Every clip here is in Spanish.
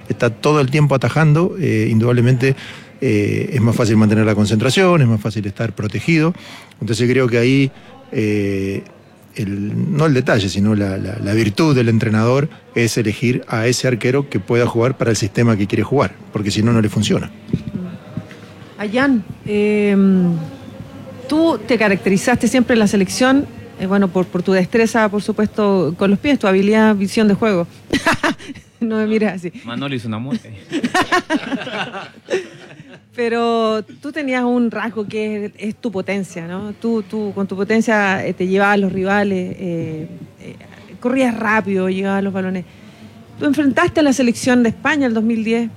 está todo el tiempo atajando, indudablemente es más fácil mantener la concentración, es más fácil estar protegido. Entonces creo que ahí, no el detalle, sino la virtud del entrenador es elegir a ese arquero que pueda jugar para el sistema que quiere jugar, porque si no, no le funciona. Ayán, tú te caracterizaste siempre en la selección, bueno, por tu destreza, por supuesto, con los pies, tu habilidad, visión de juego. No me mires así. Manolo hizo una muerte. Pero tú tenías un rasgo que es tu potencia, ¿no? Tú con tu potencia te llevabas a los rivales, corrías rápido, llevabas los balones. Tú enfrentaste a la selección de España el 2010,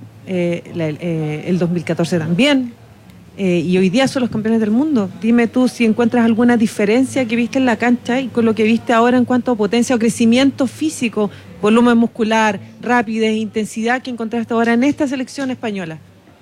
el 2014 también, y hoy día son los campeones del mundo. Dime tú si encuentras alguna diferencia que viste en la cancha y con lo que viste ahora en cuanto a potencia o crecimiento físico, volumen muscular, rapidez, intensidad que encontraste ahora en esta selección española.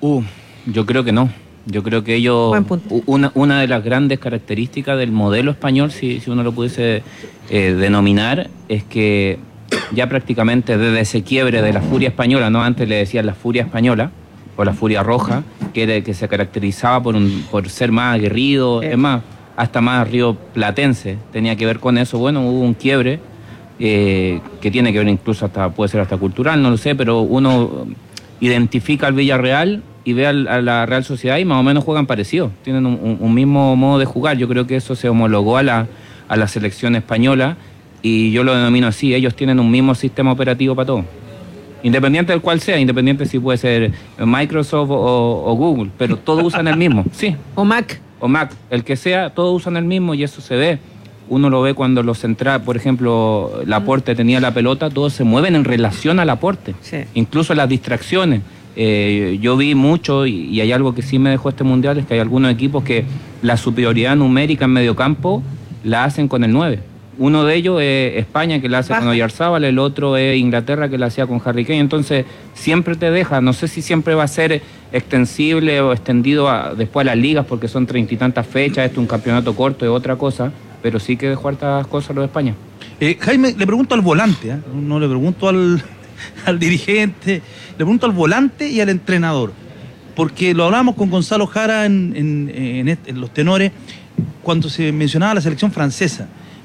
Yo creo que no. Yo creo que ellos, una de las grandes características del modelo español, si uno lo pudiese denominar, es que ya prácticamente desde ese quiebre de la furia española, ¿no? Antes le decían la furia española o la furia roja, que se caracterizaba por ser más aguerrido, es más, hasta más rioplatense, tenía que ver con eso. Bueno, hubo un quiebre que tiene que ver incluso puede ser hasta cultural, no lo sé, pero uno identifica al Villarreal y ve a la Real Sociedad y más o menos juegan parecido, tienen un mismo modo de jugar. Yo creo que eso se homologó a la selección española y yo lo denomino así, ellos tienen un mismo sistema operativo para todo, independiente del cual sea, independiente si puede ser Microsoft o Google, pero todos usan el mismo, sí. O Mac, el que sea, todos usan el mismo y eso se ve. Uno lo ve cuando los centrales, por ejemplo, Laporte tenía la pelota, todos se mueven en relación a Laporte, sí. Incluso las distracciones. Yo vi mucho y hay algo que sí me dejó este mundial, es que hay algunos equipos que la superioridad numérica en mediocampo la hacen con el 9. Uno de ellos es España, que la hace con Oyarzábal, el otro es Inglaterra, que la hacía con Harry Kane. Entonces siempre te deja, no sé si siempre va a ser extensible o extendido después a las ligas, porque son 30 y tantas fechas, esto es un campeonato corto, es otra cosa, pero sí que dejó hartas cosas lo de España. Jaime, le pregunto al volante, no le pregunto al dirigente, le pregunto al volante y al entrenador, porque lo hablamos con Gonzalo Jara en los tenores cuando se mencionaba la selección francesa.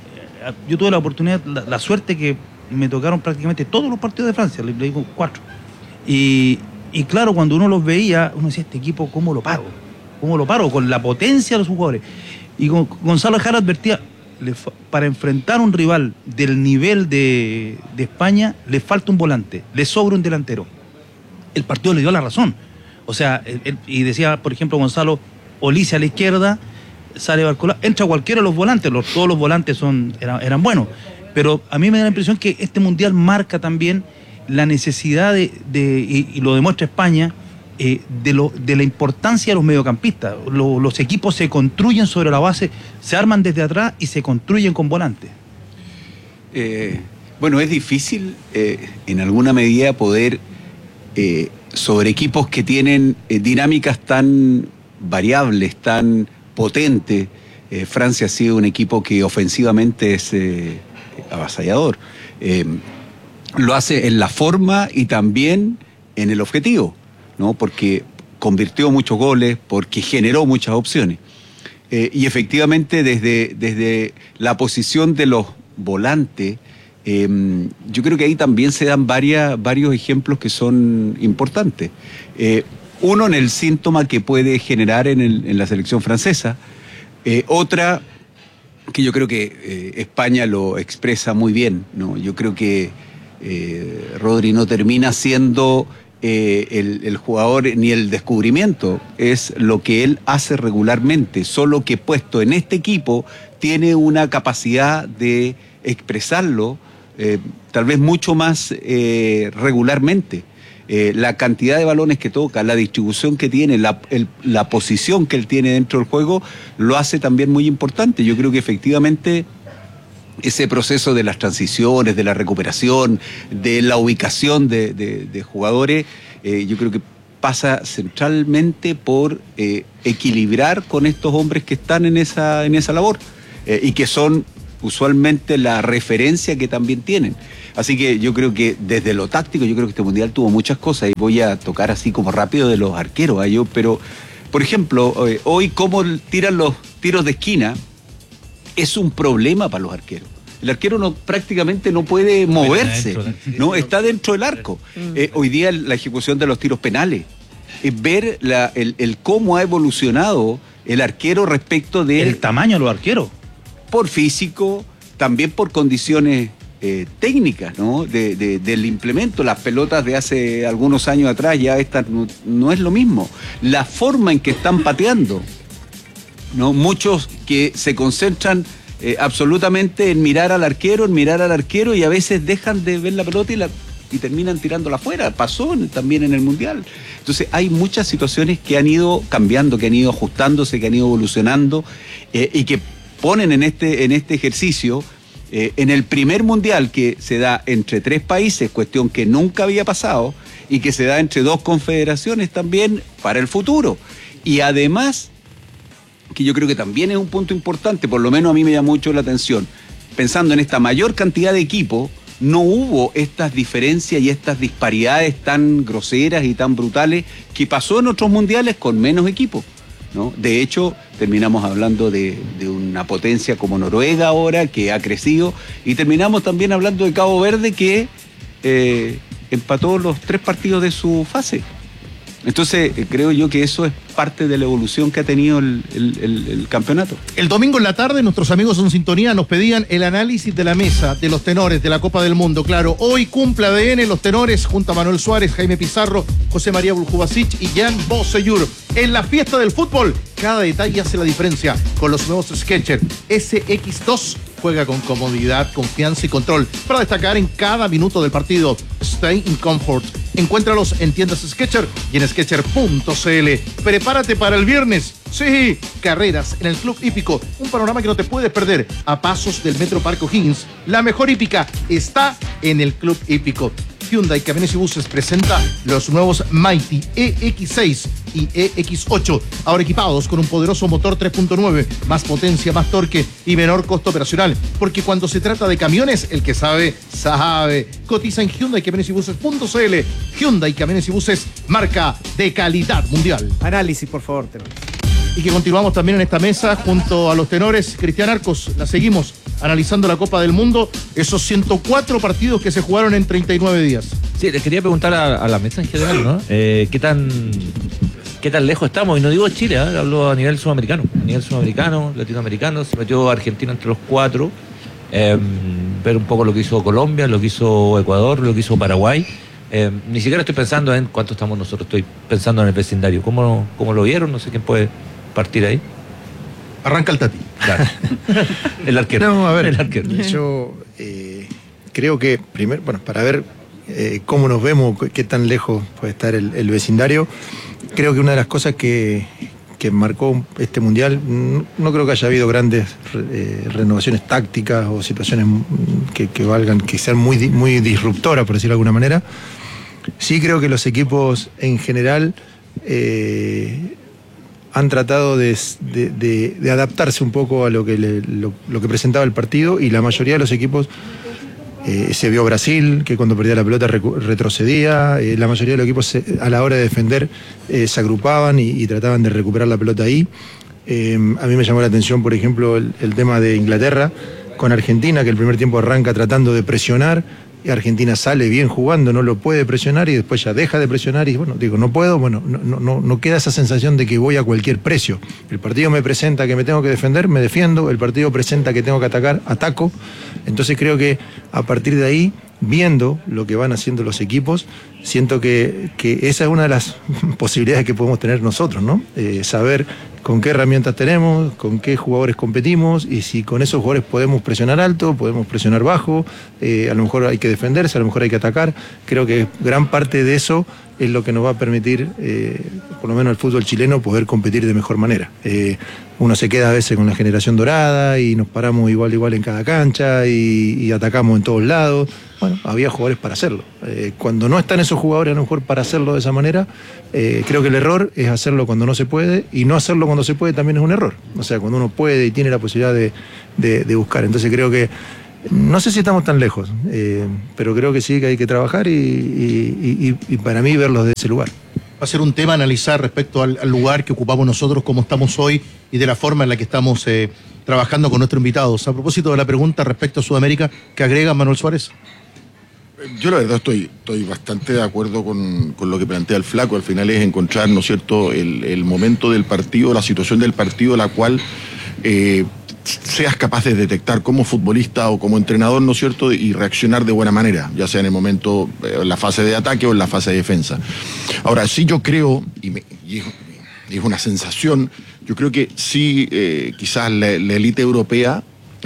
Yo tuve la oportunidad, la suerte que me tocaron prácticamente todos los partidos de Francia, le digo 4. Y claro, cuando uno los veía, uno decía, este equipo, ¿cómo lo paro? ¿Cómo lo paro? Con la potencia de los jugadores. Y Gonzalo Jara advertía, para enfrentar un rival del nivel de España, le falta un volante, le sobra un delantero. El partido le dio la razón. O sea, y decía, por ejemplo, Gonzalo, Olise a la izquierda, sale Barcola, entra cualquiera de los volantes, todos los volantes eran buenos. Pero a mí me da la impresión que este mundial marca también la necesidad y lo demuestra España, de la importancia de los mediocampistas. Los equipos se construyen sobre la base, se arman desde atrás y se construyen con volantes. Bueno, es difícil en alguna medida poder, sobre equipos que tienen dinámicas tan variables, tan potentes. Francia ha sido un equipo que ofensivamente es avasallador. Lo hace en la forma y también en el objetivo, ¿no? Porque convirtió muchos goles, porque generó muchas opciones. Y efectivamente desde la posición de los volantes, yo creo que ahí también se dan varios ejemplos que son importantes. Uno, en el síntoma que puede generar en la selección francesa. Otra, que yo creo que España lo expresa muy bien, ¿no? Yo creo que Rodri no termina siendo el jugador ni el descubrimiento, es lo que él hace regularmente, solo que puesto en este equipo tiene una capacidad de expresarlo tal vez mucho más regularmente. La cantidad de balones que toca, la distribución que tiene, la posición que él tiene dentro del juego, lo hace también muy importante. Yo creo que efectivamente ese proceso de las transiciones, de la recuperación, de la ubicación de jugadores, yo creo que pasa centralmente por equilibrar con estos hombres que están en esa labor y que son usualmente la referencia que también tienen. Así que yo creo que desde lo táctico, yo creo que este Mundial tuvo muchas cosas, y voy a tocar así como rápido de los arqueros, pero por ejemplo, hoy cómo tiran los tiros de esquina es un problema para los arqueros. El arquero prácticamente no puede moverse, ¿no? Está dentro del arco. Hoy día la ejecución de los tiros penales, ver el cómo ha evolucionado el arquero respecto de... El tamaño de los arqueros. Por físico, también por condiciones técnicas, ¿no? Del implemento. Las pelotas de hace algunos años atrás ya esta no es lo mismo. La forma en que están pateando, ¿no? Muchos que se concentran absolutamente en mirar al arquero, y a veces dejan de ver la pelota y terminan tirándola afuera. Pasó también en el Mundial. Entonces hay muchas situaciones que han ido cambiando, que han ido ajustándose, que han ido evolucionando, y que ponen en este ejercicio, en el primer Mundial que se da entre 3 países, cuestión que nunca había pasado, y que se da entre 2 confederaciones también para el futuro. Y además, que yo creo que también es un punto importante, por lo menos a mí me llama mucho la atención, pensando en esta mayor cantidad de equipos, no hubo estas diferencias y estas disparidades tan groseras y tan brutales que pasó en otros mundiales con menos equipos, ¿no? De hecho, terminamos hablando de una potencia como Noruega ahora, que ha crecido, y terminamos también hablando de Cabo Verde, que empató los 3 partidos de su fase. Entonces, creo yo que eso es parte de la evolución que ha tenido el campeonato. El domingo en la tarde, nuestros amigos en sintonía nos pedían el análisis de la mesa de los tenores de la Copa del Mundo. Claro, hoy cumple ADN los tenores junto a Manuel Suárez, Jaime Pizarro, José María Buljubasic y Jan Bosseyur. En la fiesta del fútbol, cada detalle hace la diferencia con los nuevos Skechers SX2. Juega con comodidad, confianza y control para destacar en cada minuto del partido. Stay in comfort. Encuéntralos en tiendas Skechers y en skechers.cl. Prepárate para el viernes. Sí, carreras en el Club Hípico. Un panorama que no te puedes perder a pasos del Metro Parque O'Higgins. La mejor hípica está en el Club Hípico. Hyundai Camiones y Buses presenta los nuevos Mighty EX6 y EX8, ahora equipados con un poderoso motor 3.9, más potencia, más torque y menor costo operacional, porque cuando se trata de camiones, el que sabe, sabe. Cotiza en HyundaiCamionesYbuses.cl. Hyundai Camiones y Buses, marca de calidad mundial. Análisis, por favor, tenor. Y que continuamos también en esta mesa junto a los tenores. Cristian Arcos, la seguimos analizando la Copa del Mundo, esos 104 partidos que se jugaron en 39 días. Sí, les quería preguntar a la mesa en general, ¿no? ¿Qué tan lejos estamos? Y no digo Chile, hablo a nivel sudamericano. A nivel sudamericano, latinoamericano, se metió Argentina entre los 4. Ver un poco lo que hizo Colombia, lo que hizo Ecuador, lo que hizo Paraguay. Ni siquiera estoy pensando en cuánto estamos nosotros, estoy pensando en el vecindario. ¿Cómo lo vieron? No sé quién puede partir ahí. Arranca el Tati. Claro. El arquero. No, a ver, el arquero. Yo creo que primero, para ver cómo nos vemos, qué tan lejos puede estar el vecindario, creo que una de las cosas que marcó este Mundial, no creo que haya habido grandes renovaciones tácticas o situaciones que valgan, que sean muy disruptoras, por decirlo de alguna manera. Sí creo que los equipos en general han tratado de adaptarse un poco a lo que presentaba el partido, y la mayoría de los equipos, se vio Brasil, que cuando perdía la pelota retrocedía, la mayoría de los equipos a la hora de defender se agrupaban y trataban de recuperar la pelota ahí. A mí me llamó la atención, por ejemplo, el tema de Inglaterra con Argentina, que el primer tiempo arranca tratando de presionar, y Argentina sale bien jugando, no lo puede presionar y después ya deja de presionar y no puedo, no queda esa sensación de que voy a cualquier precio. El partido me presenta que me tengo que defender, me defiendo, el partido presenta que tengo que atacar, ataco. Entonces creo que a partir de ahí, viendo lo que van haciendo los equipos, siento que esa es una de las posibilidades que podemos tener nosotros, ¿no? Saber con qué herramientas tenemos, con qué jugadores competimos, y si con esos jugadores podemos presionar alto, podemos presionar bajo, a lo mejor hay que defenderse, a lo mejor hay que atacar. Creo que gran parte de eso es lo que nos va a permitir, por lo menos el fútbol chileno, poder competir de mejor manera. Uno se queda a veces con la generación dorada y nos paramos igual en cada cancha y atacamos en todos lados. Bueno, había jugadores para hacerlo. Cuando no están esos jugadores a lo mejor para hacerlo de esa manera, creo que el error es hacerlo cuando no se puede, y no hacerlo cuando se puede también es un error. O sea, cuando uno puede y tiene la posibilidad de buscar. Entonces creo que No sé si estamos tan lejos, pero creo que sí que hay que trabajar y para mí verlos de ese lugar. Va a ser un tema analizar respecto al lugar que ocupamos nosotros, cómo estamos hoy y de la forma en la que estamos trabajando con nuestros invitados. A propósito de la pregunta respecto a Sudamérica, ¿qué agrega Manuel Suárez? Yo la verdad estoy bastante de acuerdo con lo que plantea el Flaco. Al final es encontrar, ¿no es cierto?, el momento del partido, la situación del partido, la cual seas capaz de detectar como futbolista o como entrenador, ¿no es cierto?, y reaccionar de buena manera, ya sea en el momento, en la fase de ataque o en la fase de defensa. Ahora, sí yo creo, y es una sensación, yo creo que sí, quizás la élite europea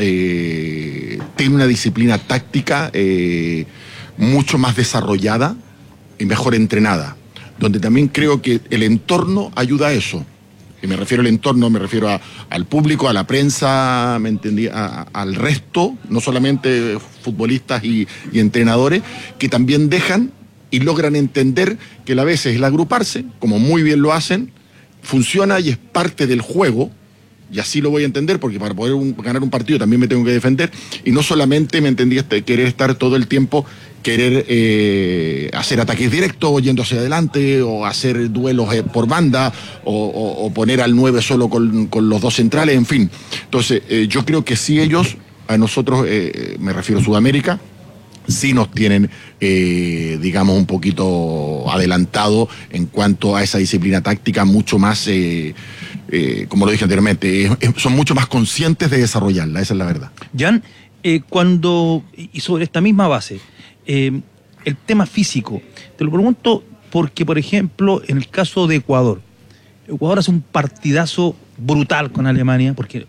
tiene una disciplina táctica mucho más desarrollada y mejor entrenada, donde también creo que el entorno ayuda a eso. Y me refiero al entorno, me refiero al público, a la prensa, ¿me entendí? Al resto, no solamente futbolistas y entrenadores, que también dejan y logran entender que a veces el agruparse, como muy bien lo hacen, funciona y es parte del juego, y así lo voy a entender, porque para poder ganar un partido también me tengo que defender, y no solamente, me entendí, querer estar todo el tiempo, querer hacer ataques directos yendo hacia adelante, o hacer duelos por banda, o poner al 9 solo con los dos centrales, en fin. Entonces, yo creo que sí ellos, a nosotros, me refiero a Sudamérica, sí nos tienen, digamos, un poquito adelantado en cuanto a esa disciplina táctica, mucho más, como lo dije anteriormente, son mucho más conscientes de desarrollarla, esa es la verdad. Jan, cuando, y sobre esta misma base, el tema físico, te lo pregunto porque, por ejemplo, en el caso de Ecuador hace un partidazo brutal con Alemania, porque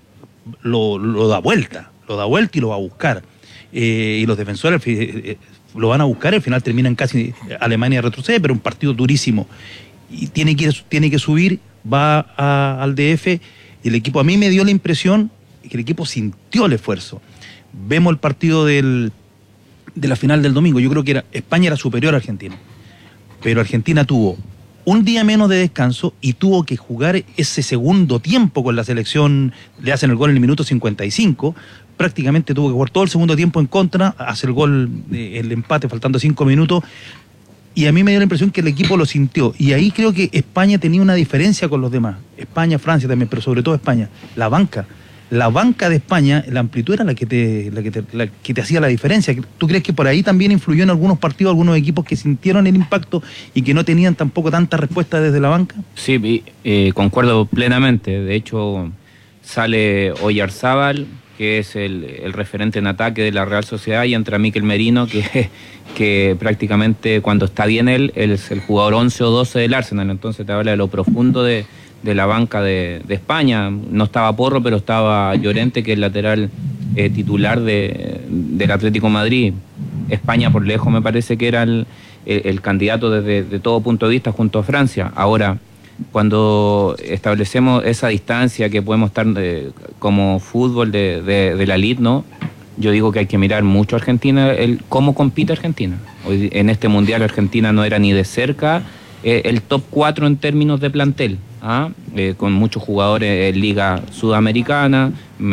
lo da vuelta y lo va a buscar. Y los defensores lo van a buscar, al final terminan casi, Alemania retrocede, pero un partido durísimo. Y tiene que subir, va al DF, y el equipo, a mí me dio la impresión que el equipo sintió el esfuerzo. Vemos el partido de la final del domingo, yo creo que España era superior a Argentina, pero Argentina tuvo un día menos de descanso y tuvo que jugar ese segundo tiempo con la selección, le hacen el gol en el minuto 55, prácticamente tuvo que jugar todo el segundo tiempo en contra, hace el gol, el empate faltando 5 minutos, y a mí me dio la impresión que el equipo lo sintió, y ahí creo que España tenía una diferencia con los demás, España, Francia también, pero sobre todo España, la banca de España, la amplitud era la que te hacía la diferencia. ¿Tú crees que por ahí también influyó en algunos partidos, algunos equipos que sintieron el impacto y que no tenían tampoco tanta respuesta desde la banca? Sí, concuerdo plenamente. De hecho, sale Oyarzábal, que es el referente en ataque de la Real Sociedad, y entra Mikel Merino, que prácticamente cuando está bien él es el jugador 11 o 12 del Arsenal. Entonces te habla de lo profundo de la banca de España. No estaba Porro, pero estaba Llorente, que es el lateral titular del Atlético de Madrid. España por lejos me parece que era el candidato desde todo punto de vista junto a Francia. Ahora, cuando establecemos esa distancia que podemos estar como fútbol de la elite, ¿no? Yo digo que hay que mirar mucho a Argentina, cómo compite Argentina. Hoy, en este Mundial Argentina no era ni de cerca el top 4 en términos de plantel, con muchos jugadores en Liga Sudamericana,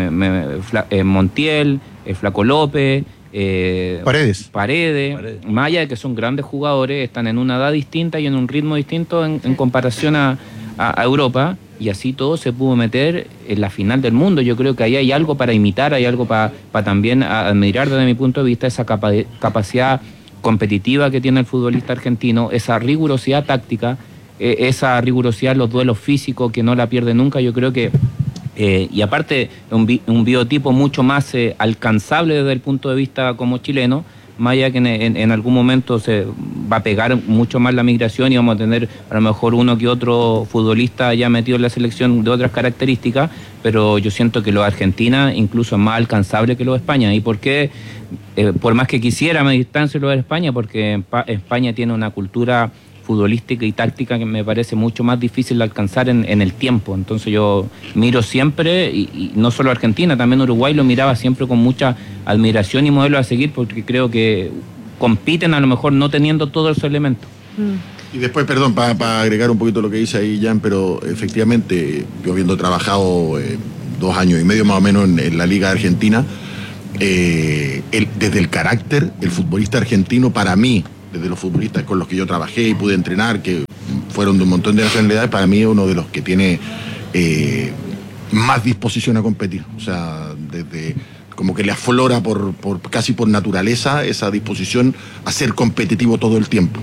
Montiel, Flaco López, Paredes. Más allá de que son grandes jugadores, están en una edad distinta y en un ritmo distinto en comparación a Europa, y así todo se pudo meter en la final del mundo. Yo creo que ahí hay algo para imitar, hay algo para también admirar desde mi punto de vista, esa capacidad competitiva que tiene el futbolista argentino, esa rigurosidad táctica, esa rigurosidad en los duelos físicos que no la pierde nunca. Yo creo que y aparte un biotipo mucho más alcanzable desde el punto de vista como chileno, más allá que en algún momento se va a pegar mucho más la migración y vamos a tener a lo mejor uno que otro futbolista ya metido en la selección de otras características, pero yo siento que lo de Argentina incluso es más alcanzable que lo de España. ¿Y por qué? Por más que quisiera me distancio lo de España, porque España tiene una cultura futbolística y táctica que me parece mucho más difícil de alcanzar en el tiempo. Entonces yo miro siempre, y no solo Argentina, también Uruguay lo miraba siempre con mucha admiración y modelo a seguir, porque creo que compiten a lo mejor no teniendo todos esos elementos. Y después, perdón, para agregar un poquito lo que dice ahí Jan, pero efectivamente yo habiendo trabajado 2 años y medio más o menos en la Liga Argentina, desde el carácter, el futbolista argentino, para mí, desde los futbolistas con los que yo trabajé y pude entrenar, que fueron de un montón de nacionalidades, para mí es uno de los que tiene más disposición a competir. O sea, desde como que le aflora casi por naturaleza esa disposición a ser competitivo todo el tiempo.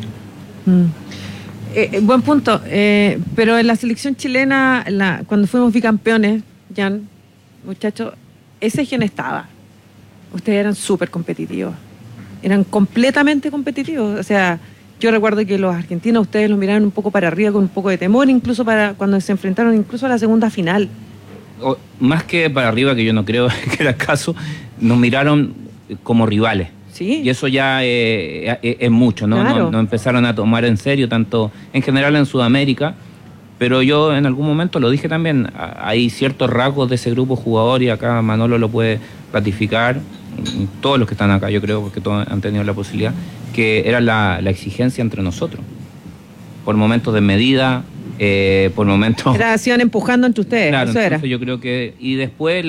Buen punto. Pero en la selección chilena, cuando fuimos bicampeones, Jan, muchachos, ese gen estaba. Ustedes eran súper competitivos. Eran completamente competitivos. O sea, yo recuerdo que los argentinos, ustedes los miraron un poco para arriba con un poco de temor, incluso para cuando se enfrentaron incluso a la segunda final. Más que para arriba, que yo no creo que era el caso, nos miraron como rivales. Sí. Y eso ya es mucho, ¿no? Claro. No empezaron a tomar en serio, tanto en general en Sudamérica, pero yo en algún momento lo dije también, hay ciertos rasgos de ese grupo jugador, y acá Manolo lo puede ratificar, todos los que están acá, yo creo, porque todos han tenido la posibilidad, que era la exigencia entre nosotros, por momentos de medida, por momentos... Iban empujando entre ustedes, claro, eso era. yo creo que... Y después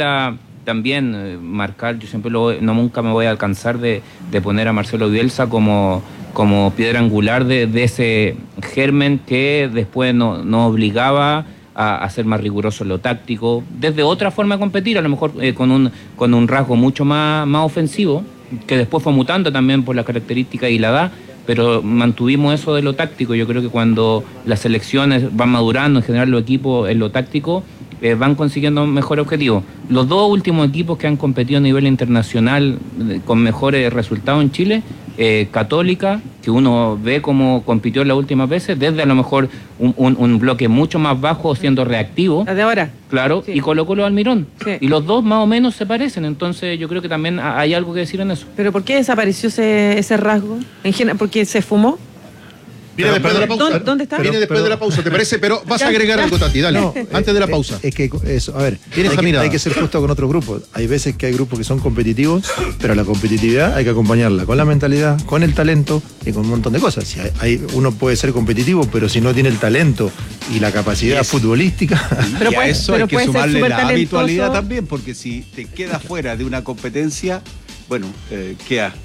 también marcar, yo siempre nunca me voy a alcanzar de poner a Marcelo Bielsa como piedra angular de ese germen que después nos obligaba a ser más riguroso en lo táctico, desde otra forma de competir, a lo mejor con un rasgo mucho más ofensivo, que después fue mutando también por las características y la edad, pero mantuvimos eso de lo táctico. Yo creo que cuando las selecciones van madurando, en general los equipos en lo táctico, van consiguiendo mejores objetivos. Los dos últimos equipos que han competido a nivel internacional con mejores resultados en Chile, Católica, que uno ve cómo compitió las últimas veces, desde a lo mejor un bloque mucho más bajo, siendo reactivo. ¿La de ahora? Claro, sí. Y Colo-Colo Almirón. Sí. Y los dos más o menos se parecen, entonces yo creo que también hay algo que decir en eso. ¿Pero por qué desapareció ese rasgo? ¿Porque se fumó? Viene después de la pausa. ¿Dónde está? Viene después de la pausa, ¿te parece? Pero vas a agregar algo, Tati, dale. No, antes de la pausa. Es que eso, a ver, Hay que ser justo con otros grupos. Hay veces que hay grupos que son competitivos, pero la competitividad hay que acompañarla con la mentalidad, con el talento y con un montón de cosas. Si uno puede ser competitivo, pero si no tiene el talento y la capacidad futbolística... Pero y a eso hay que sumarle la talentoso. habitualidad también, porque si te quedas fuera de una competencia, bueno, quedas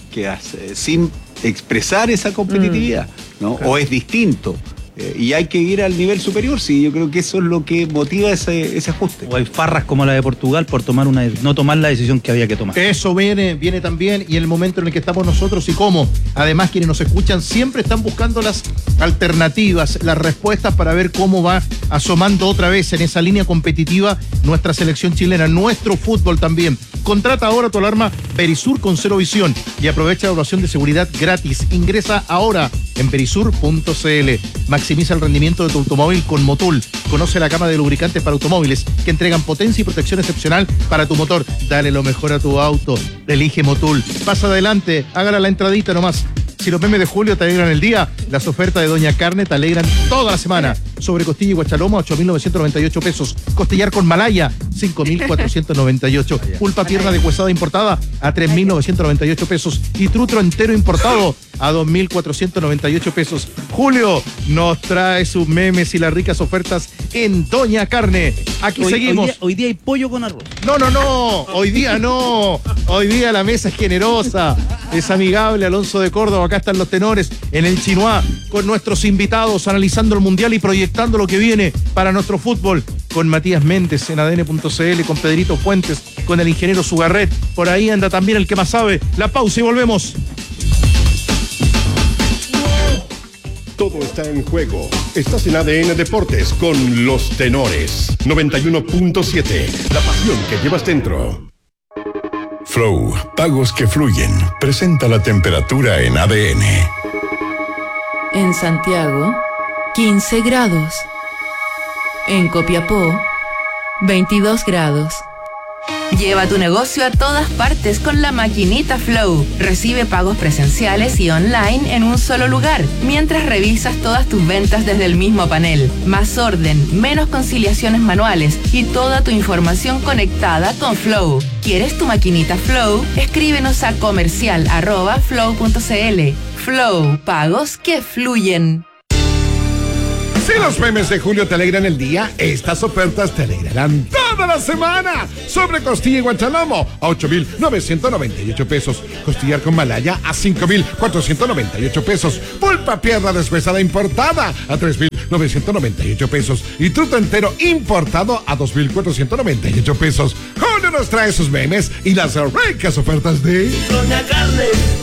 sin expresar esa competitividad, ¿no? Claro. O es distinto. Y hay que ir al nivel superior, sí, yo creo que eso es lo que motiva ese ajuste. O hay farras como la de Portugal por no tomar la decisión que había que tomar. Eso viene también, y en el momento en el que estamos nosotros y cómo. Además, quienes nos escuchan siempre están buscando las alternativas, las respuestas para ver cómo va asomando otra vez en esa línea competitiva nuestra selección chilena, nuestro fútbol también. Contrata ahora tu alarma Verisur con cero visión y aprovecha la evaluación de seguridad gratis. Ingresa ahora en verisur.cl. Maximiza el rendimiento de tu automóvil con Motul. Conoce la gama de lubricantes para automóviles que entregan potencia y protección excepcional para tu motor. Dale lo mejor a tu auto. Elige Motul. Pasa adelante, hágala la entradita nomás. Si los memes de julio te alegran el día, las ofertas de Doña Carne te alegran toda la semana. Sobre costilla y guachaloma, 8.998 pesos. Costillar con Malaya, 5.498. Pulpa pierna de huesada importada, a 3.998 pesos. Y trutro entero importado, a 2.498 pesos. Julio nos trae sus memes y las ricas ofertas en Doña Carne. Aquí seguimos. Hoy día hay pollo con arroz. No. Hoy día no. Hoy día la mesa es generosa. Es amigable. Alonso de Córdoba. Acá están los tenores en el Chinois con nuestros invitados analizando el mundial y proyectando lo que viene para nuestro fútbol. Con Matías Méndez en ADN.cl, con Pedrito Fuentes, con el ingeniero Sugarret. Por ahí anda también el que más sabe. La pausa y volvemos. Todo está en juego. Estás en ADN Deportes con los tenores. 91.7. La pasión que llevas dentro. Flow, pagos que fluyen. Presenta la temperatura en ADN. En Santiago, 15 grados. En Copiapó, 22 grados. Lleva tu negocio a todas partes con la maquinita Flow. Recibe pagos presenciales y online en un solo lugar, mientras revisas todas tus ventas desde el mismo panel. Más orden, menos conciliaciones manuales y toda tu información conectada con Flow. ¿Quieres tu maquinita Flow? Escríbenos a comercial@flow.cl. Flow, pagos que fluyen. Si los memes de julio te alegran el día, estas ofertas te alegrarán todo toda la semana. Sobre costilla y guanchalomo a 8.998 pesos. Costillar con malaya a 5.498 pesos. Pulpa pierna deshuesada importada a 3.998 pesos. Y truto entero importado a 2.498 pesos. Julio nos trae sus memes y las ricas ofertas de Doña Carne.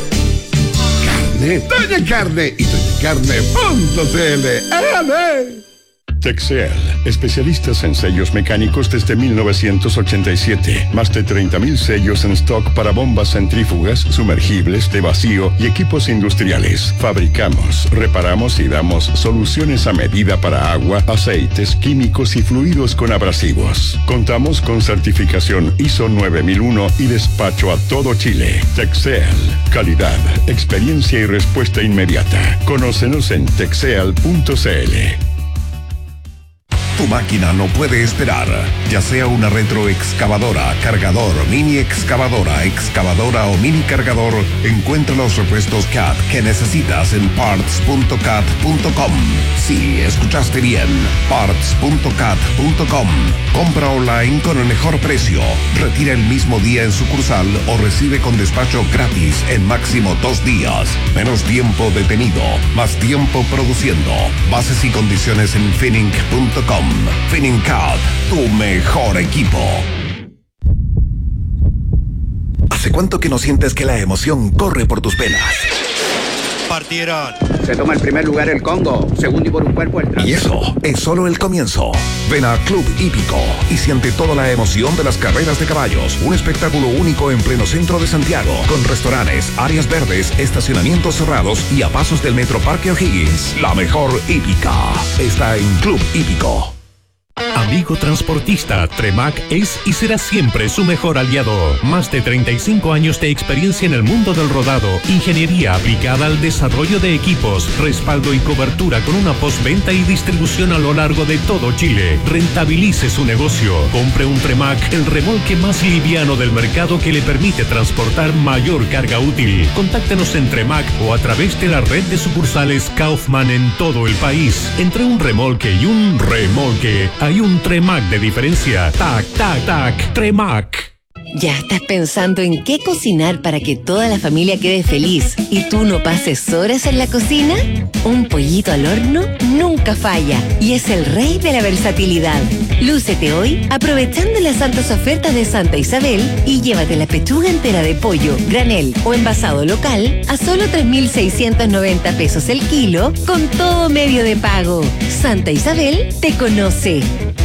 Doña Carne y doñacarne.cl. Texel, especialistas en sellos mecánicos desde 1987. Más de 30,000 sellos en stock para bombas centrífugas, sumergibles, de vacío y equipos industriales. Fabricamos, reparamos y damos soluciones a medida para agua, aceites, químicos y fluidos con abrasivos. Contamos con certificación ISO 9001 y despacho a todo Chile. Texel, calidad, experiencia y respuesta inmediata. Conócenos en texel.cl. Tu máquina no puede esperar, ya sea una retroexcavadora, cargador, mini excavadora, excavadora o mini cargador, encuentra los repuestos CAT que necesitas en parts.cat.com. Sí, escuchaste bien, parts.cat.com. Compra online con el mejor precio, retira el mismo día en sucursal o recibe con despacho gratis en máximo 2 días. Menos tiempo detenido, más tiempo produciendo. Bases y condiciones en finning.com. FinningCAD, tu mejor equipo. ¿Hace cuánto que no sientes que la emoción corre por tus venas? Partieron. Se toma el primer lugar el Congo, segundo y por un cuerpo el Y eso es solo el comienzo. Ven a Club Hípico y siente toda la emoción de las carreras de caballos. Un espectáculo único en pleno centro de Santiago, con restaurantes, áreas verdes, estacionamientos cerrados y a pasos del Metro Parque O'Higgins. La mejor hípica está en Club Hípico. Amigo transportista, Tremac es y será siempre su mejor aliado. Más de 35 años de experiencia en el mundo del rodado, ingeniería aplicada al desarrollo de equipos, respaldo y cobertura con una postventa y distribución a lo largo de todo Chile. Rentabilice su negocio. Compre un Tremac, el remolque más liviano del mercado que le permite transportar mayor carga útil. Contáctenos en Tremac o a través de la red de sucursales Kaufman en todo el país. Entre un remolque y un remolque hay un Tremac de diferencia. Tac, tac, tac. Tremac. ¿Ya estás pensando en qué cocinar para que toda la familia quede feliz y tú no pases horas en la cocina? Un pollito al horno nunca falla y es el rey de la versatilidad. Lúcete hoy aprovechando las altas ofertas de Santa Isabel y llévate la pechuga entera de pollo, granel o envasado local a solo 3.690 pesos el kilo con todo medio de pago. Santa Isabel te conoce.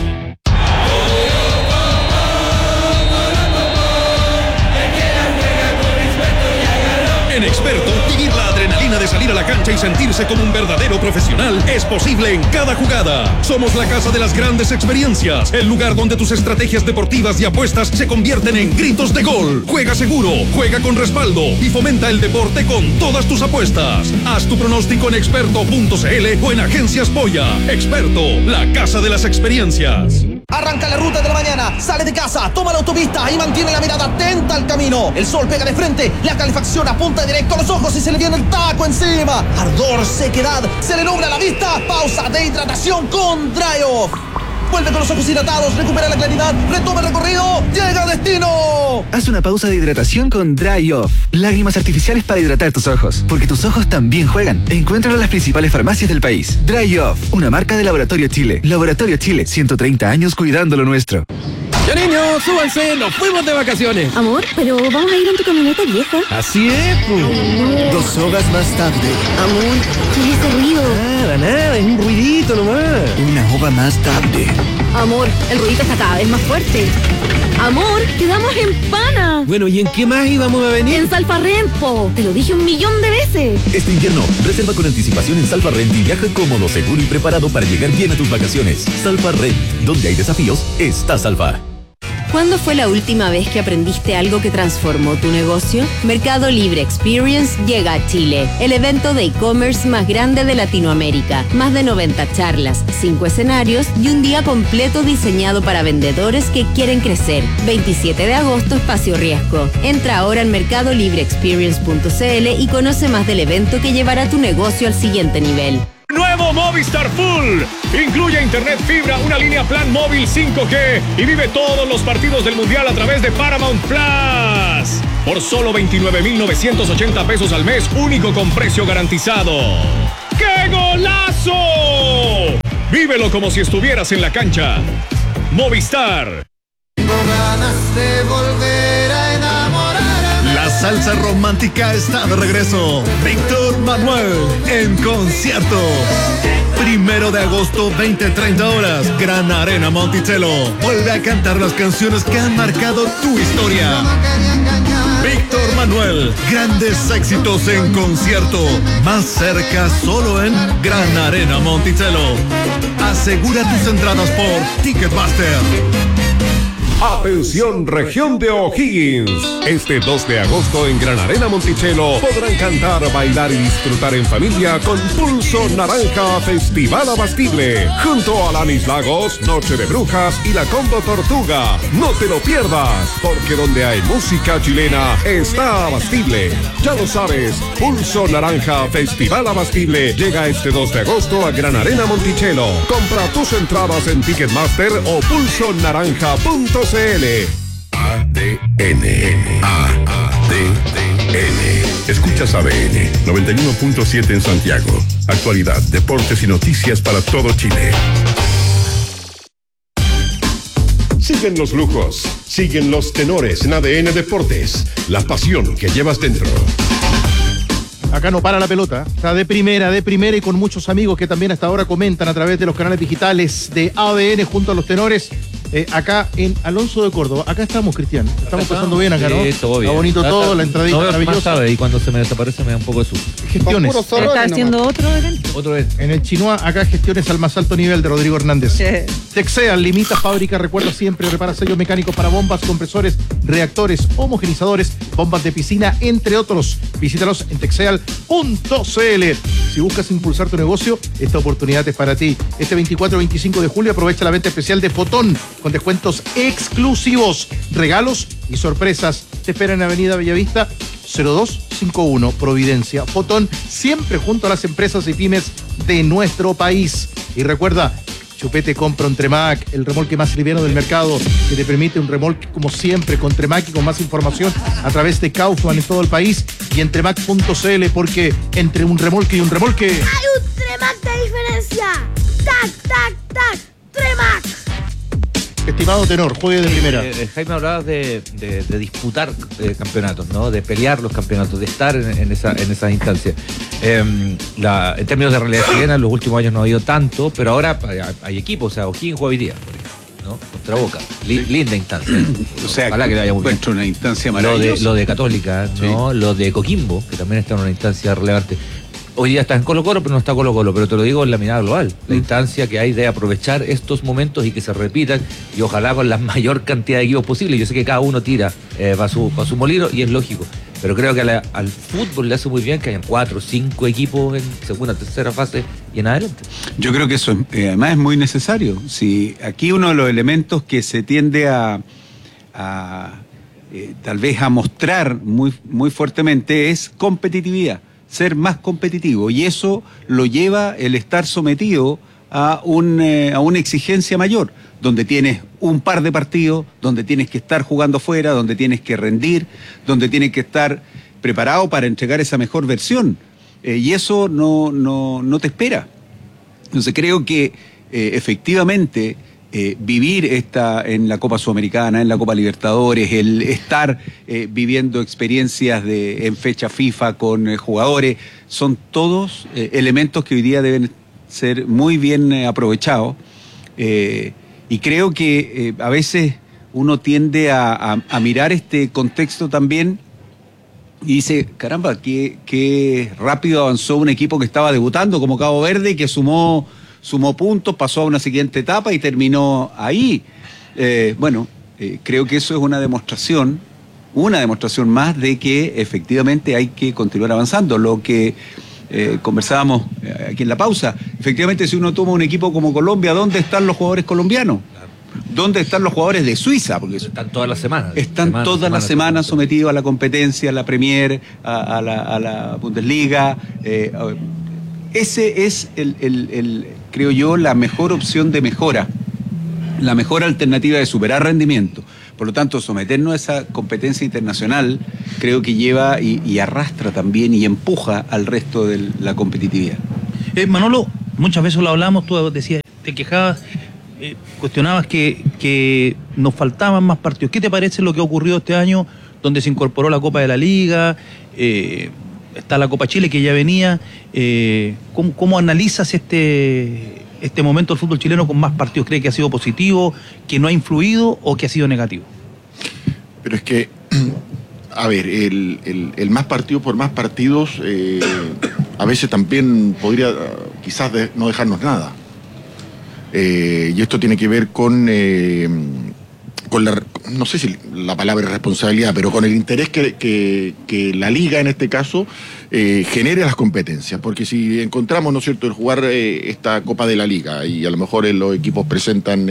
En Experto, vivir la adrenalina de salir a la cancha y sentirse como un verdadero profesional es posible en cada jugada. Somos la casa de las grandes experiencias, el lugar donde tus estrategias deportivas y apuestas se convierten en gritos de gol. Juega seguro, juega con respaldo y fomenta el deporte con todas tus apuestas. Haz tu pronóstico en experto.cl o en Agencias Polla. Experto, la casa de las experiencias. Arranca la ruta de la mañana, sale de casa, toma la autopista y mantiene la mirada atenta al camino. El sol pega de frente, la calefacción apunta directo a los ojos y se le viene el taco encima. Ardor, sequedad, se le nubla la vista. Pausa de hidratación con Dry Off. Vuelve con los ojos hidratados, recupera la claridad, retoma el recorrido, llega a destino. Haz una pausa de hidratación con Dry Off. Lágrimas artificiales para hidratar tus ojos, porque tus ojos también juegan. Encuéntralo en las principales farmacias del país. Dry Off, una marca de Laboratorio Chile. Laboratorio Chile, 130 años cuidando lo nuestro. Ya niños, súbanse, nos fuimos de vacaciones. Amor, pero vamos a ir en tu camioneta vieja. Así es, pues. 2 horas más tarde. Amor, ¿qué es ese ruido? Nada, es un ruidito nomás. 1 hora más tarde. Amor, el ruidito está cada vez más fuerte. Amor, quedamos en Pana. Bueno, ¿y en qué más íbamos a venir? En Salfarrent, po. Te lo dije 1.000.000 de veces. Este invierno, reserva con anticipación en Salfarrent y viaja cómodo, seguro y preparado para llegar bien a tus vacaciones. Salfarrent, donde hay desafíos, está Salfa. ¿Cuándo fue la última vez que aprendiste algo que transformó tu negocio? Mercado Libre Experience llega a Chile, el evento de e-commerce más grande de Latinoamérica. Más de 90 charlas, 5 escenarios y un día completo diseñado para vendedores que quieren crecer. 27 de agosto, Espacio Riesgo. Entra ahora en mercadolibreexperience.cl y conoce más del evento que llevará tu negocio al siguiente nivel. Nuevo Movistar Full. Incluye internet fibra, una línea plan móvil 5G y vive todos los partidos del Mundial a través de Paramount Plus. Por solo 29,980 pesos al mes, único con precio garantizado. ¡Qué golazo! Vívelo como si estuvieras en la cancha. Movistar. Tengo ganas de volver a enamorar. La salsa romántica está de regreso. Víctor Manuel en concierto. 1 de agosto, 20-30 horas. Gran Arena Monticello. Vuelve a cantar las canciones que han marcado tu historia. Víctor Manuel, grandes éxitos en concierto. Más cerca solo en Gran Arena Monticello. Asegura tus entradas por Ticketmaster. Atención, región de O'Higgins. Este 2 de agosto en Gran Arena Monticello podrán cantar, bailar y disfrutar en familia con Pulso Naranja Festival Abastible. Junto a Lanis Lagos, Noche de Brujas y la Combo Tortuga. No te lo pierdas, porque donde hay música chilena está Abastible. Ya lo sabes, Pulso Naranja Festival Abastible llega este 2 de agosto a Gran Arena Monticello. Compra tus entradas en Ticketmaster o pulsonaranja.cl. ADN. Escuchas ADN 91.7 en Santiago. Actualidad, deportes y noticias para todo Chile. Siguen los lujos, siguen los tenores en ADN Deportes. La pasión que llevas dentro. Acá no para la pelota, está de primera y con muchos amigos que también hasta ahora comentan a través de los canales digitales de ADN junto a los tenores. Acá en Alonso de Córdoba, acá estamos, Cristian. Estamos pasando bien acá, ¿no? Sí, todo bien. Está bonito todo, la entradita maravillosa. Y cuando se me desaparece me da un poco de susto. Gestiones. ¿Está haciendo otro evento? Otro evento. En el Chinoa, acá gestiones al más alto nivel de Rodrigo Hernández. Texeal, limita fábrica, recuerda siempre, repara sellos mecánicos para bombas, compresores, reactores, homogenizadores, bombas de piscina, entre otros. Visítalos en texeal.cl. Si buscas impulsar tu negocio, esta oportunidad es para ti. Este 24-25 de julio aprovecha la venta especial de Fotón con descuentos exclusivos, regalos y sorpresas. Te espera en Avenida Bellavista 0251 Providencia. Fotón, siempre junto a las empresas y pymes de nuestro país. Y recuerda, Chupete compra un Tremac, el remolque más liviano del mercado, que te permite un remolque como siempre con Tremac y con más información a través de Kaufman en todo el país y en tremac.cl, porque entre un remolque y un remolque ¡hay un Tremac de diferencia! ¡Tac, tac, tac! ¡Tremac! Estimado tenor, juegue de primera. Jaime, hablabas de disputar campeonatos, ¿no? De pelear los campeonatos, de estar en esas instancias. En términos de realidad chilena, en los últimos años no ha habido tanto, pero ahora hay equipos. O sea, O'Higgins juega hoy día, ¿no? Contra Boca. Linda instancia. O sea, ojalá que le vaya muy bien. Una instancia maravillosa. Lo de Católica, ¿no? Sí. Lo de Coquimbo, que también está en una instancia relevante. Hoy día está en Colo-Colo, pero no está Colo-Colo, pero te lo digo en la mirada global. La instancia que hay de aprovechar estos momentos y que se repitan, y ojalá con la mayor cantidad de equipos posible. Yo sé que cada uno tira para su molino, y es lógico. Pero creo que al fútbol le hace muy bien que hayan 4 o 5 equipos en segunda, tercera fase y en adelante. Yo creo que eso además es muy necesario. Si aquí uno de los elementos que se tiende tal vez a mostrar muy fuertemente es competitividad. Ser más competitivo, y eso lo lleva el estar sometido a una exigencia mayor, donde tienes un par de partidos, donde tienes que estar jugando fuera, donde tienes que rendir, donde tienes que estar preparado para entregar esa mejor versión, y eso no te espera. Entonces creo que efectivamente vivir en la Copa Sudamericana, en la Copa Libertadores, el estar viviendo experiencias en fecha FIFA con jugadores, son todos elementos que hoy día deben ser muy bien aprovechados, y creo que a veces uno tiende a mirar este contexto también y dice, caramba, qué rápido avanzó un equipo que estaba debutando como Cabo Verde y que sumó puntos, pasó a una siguiente etapa y terminó ahí. Creo que eso es una demostración más de que efectivamente hay que continuar avanzando. Lo que conversábamos aquí en la pausa, efectivamente, si uno toma un equipo como Colombia, ¿dónde están los jugadores colombianos? ¿Dónde están los jugadores de Suiza? Porque están todas las semanas. Están todas las semanas sometidos a la competencia, a la Premier, a la Bundesliga. ese es creo yo, la mejor opción de mejora, la mejor alternativa de superar rendimiento. Por lo tanto, someternos a esa competencia internacional creo que lleva y arrastra también y empuja al resto de la competitividad. Manolo, muchas veces lo hablamos, tú decías, te quejabas, cuestionabas que nos faltaban más partidos. ¿Qué te parece lo que ha ocurrido este año, donde se incorporó la Copa de la Liga, está la Copa Chile que ya venía? ¿Cómo analizas este momento del fútbol chileno con más partidos? ¿Cree que ha sido positivo, que no ha influido o que ha sido negativo? Pero es que, a ver, el más partidos por más partidos a veces también podría quizás no dejarnos nada. Y esto tiene que ver con la, no sé si la palabra es responsabilidad, pero con el interés que la liga en este caso genere las competencias, porque si encontramos, ¿no es cierto?, el jugar esta Copa de la Liga y a lo mejor los equipos presentan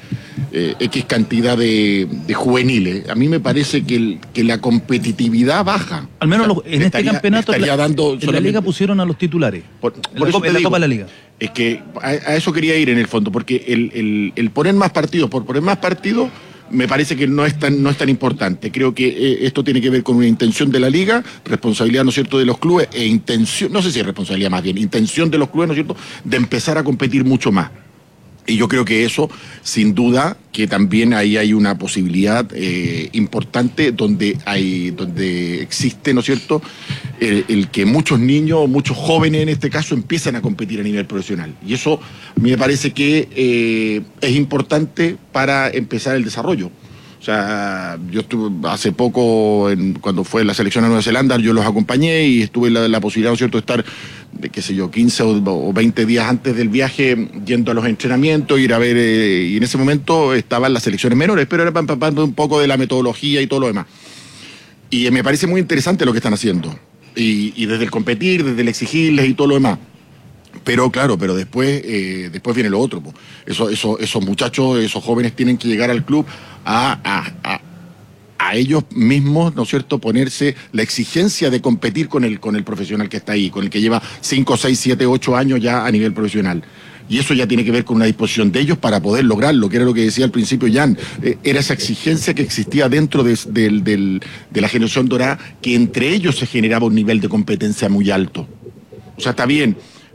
X cantidad de juveniles, a mí me parece que la competitividad baja. Al menos en este campeonato en la liga pusieron a los titulares, en la Copa de la Liga. Es que a eso quería ir en el fondo, porque el poner más partidos por poner más partidos me parece que no es tan importante. Creo que esto tiene que ver con una intención de la liga, responsabilidad, ¿no es cierto?, de los clubes, e intención, no sé si es responsabilidad más bien, intención de los clubes, ¿no es cierto?, de empezar a competir mucho más. Y yo creo que eso, sin duda, que también ahí hay una posibilidad importante donde existe, ¿no es cierto?, el que muchos niños, muchos jóvenes en este caso, empiezan a competir a nivel profesional. Y eso a mí me parece que es importante para empezar el desarrollo. O sea, yo estuve hace poco, cuando fue la selección a Nueva Zelanda, yo los acompañé y estuve la posibilidad, ¿no es cierto?, de estar, qué sé yo, 15 o 20 días antes del viaje yendo a los entrenamientos, ir a ver, y en ese momento estaban las selecciones menores, pero era empapando un poco de la metodología y todo lo demás. Y me parece muy interesante lo que están haciendo. Y desde el competir, desde el exigirles y todo lo demás. Pero claro, después viene lo otro. Esos muchachos, esos jóvenes tienen que llegar al club a ellos mismos, ¿no es cierto?, ponerse la exigencia de competir con el profesional que está ahí, con el que lleva 5, 6, 7, 8 años ya a nivel profesional. Y eso ya tiene que ver con una disposición de ellos para poder lograrlo, que era lo que decía al principio Jan. Era esa exigencia que existía dentro de la generación dorada, que entre ellos se generaba un nivel de competencia muy alto. O sea, está bien.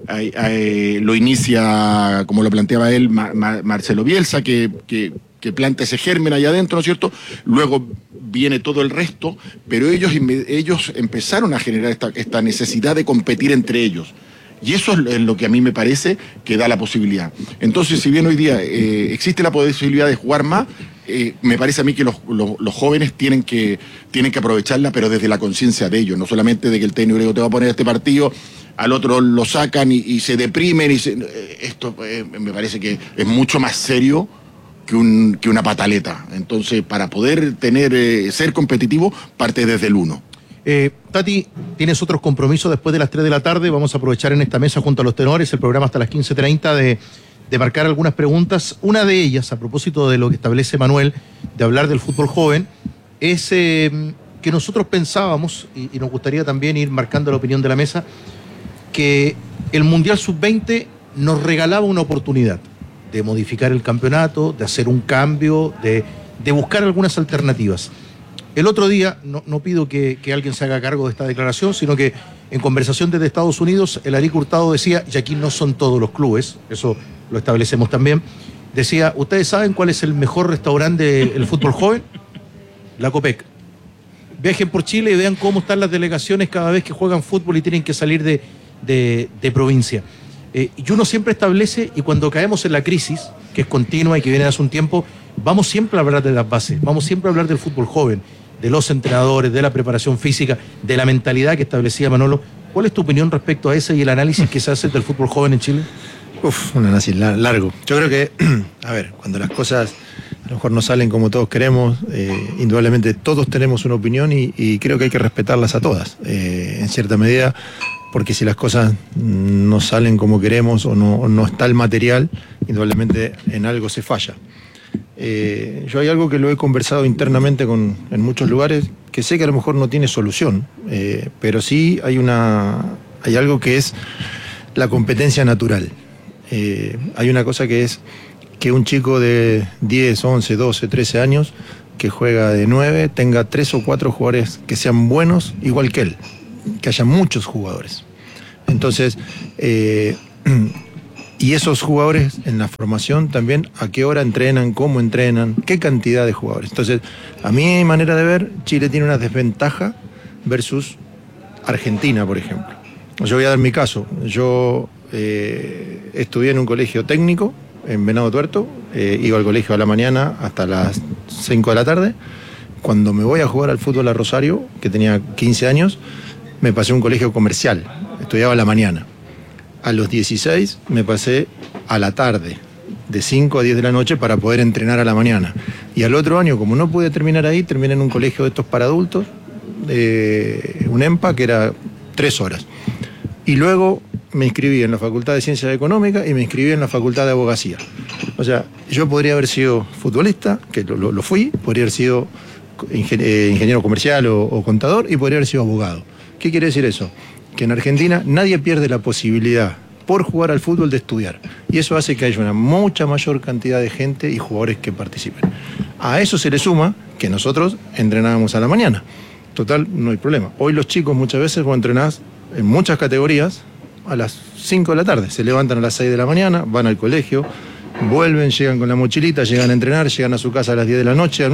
Lo inicia, como lo planteaba él, Marcelo Bielsa, que planta ese germen allá adentro, ¿no es cierto? Luego viene todo el resto, pero ellos empezaron a generar esta necesidad de competir entre ellos. Y eso es lo que a mí me parece que da la posibilidad. Entonces, si bien hoy día existe la posibilidad de jugar más, me parece a mí que los jóvenes tienen que aprovecharla, pero desde la conciencia de ellos, no solamente de que el técnico te va a poner este partido, al otro lo sacan y se deprimen. Esto me parece que es mucho más serio que una pataleta. Entonces, para poder ser competitivo, parte desde el uno. Tati, tienes otros compromisos después de las 3 de la tarde. Vamos a aprovechar en esta mesa junto a los tenores el programa hasta las 15:30 de marcar algunas preguntas. Una de ellas, a propósito de lo que establece Manuel, de hablar del fútbol joven, es que nosotros pensábamos, y nos gustaría también ir marcando la opinión de la mesa, que el Mundial Sub-20 nos regalaba una oportunidad de modificar el campeonato, de hacer un cambio, de buscar algunas alternativas. El otro día, no pido que alguien se haga cargo de esta declaración, sino que en conversación desde Estados Unidos, el Aric Hurtado decía, y aquí no son todos los clubes, eso lo establecemos también, decía, ¿ustedes saben cuál es el mejor restaurante del fútbol joven? La Copec. Viajen por Chile y vean cómo están las delegaciones cada vez que juegan fútbol y tienen que salir de provincia. Y uno siempre establece, y cuando caemos en la crisis, que es continua y que viene hace un tiempo, vamos siempre a hablar de las bases, vamos siempre a hablar del fútbol joven, de los entrenadores, de la preparación física, de la mentalidad que establecía Manolo. ¿Cuál es tu opinión respecto a ese y el análisis que se hace del fútbol joven en Chile? Un análisis largo. Yo creo que, a ver, cuando las cosas a lo mejor no salen como todos queremos, indudablemente todos tenemos una opinión y creo que hay que respetarlas a todas, en cierta medida, porque si las cosas no salen como queremos o no está el material, indudablemente en algo se falla. Yo hay algo que lo he conversado internamente en muchos lugares, que sé que a lo mejor no tiene solución, pero sí hay algo que es la competencia natural. Hay una cosa que es que un chico de 10, 11, 12, 13 años que juega de 9 tenga 3 o 4 jugadores que sean buenos igual que él, que haya muchos jugadores. Entonces, y esos jugadores en la formación también, a qué hora entrenan, cómo entrenan, qué cantidad de jugadores. Entonces, a mi manera de ver, Chile tiene una desventaja versus Argentina, por ejemplo. Yo voy a dar mi caso. Yo estudié en un colegio técnico en Venado Tuerto, iba al colegio a la mañana hasta las 5 de la tarde. Cuando me voy a jugar al fútbol a Rosario, que tenía 15 años, me pasé a un colegio comercial, estudiaba a la mañana. A los 16 me pasé a la tarde, de 5 a 10 de la noche para poder entrenar a la mañana. Y al otro año, como no pude terminar ahí, terminé en un colegio de estos para adultos, un EMPA, que era 3 horas. Y luego me inscribí en la Facultad de Ciencias Económicas y me inscribí en la Facultad de Abogacía. O sea, yo podría haber sido futbolista, que lo fui, podría haber sido ingeniero comercial o contador, y podría haber sido abogado. ¿Qué quiere decir eso? Que en Argentina nadie pierde la posibilidad por jugar al fútbol de estudiar. Y eso hace que haya una mucha mayor cantidad de gente y jugadores que participen. A eso se le suma que nosotros entrenábamos a la mañana. Total, no hay problema. Hoy los chicos muchas veces vos entrenás en muchas categorías a las 5 de la tarde. Se levantan a las 6 de la mañana, van al colegio, vuelven, llegan con la mochilita, llegan a entrenar, llegan a su casa a las 10 de la noche.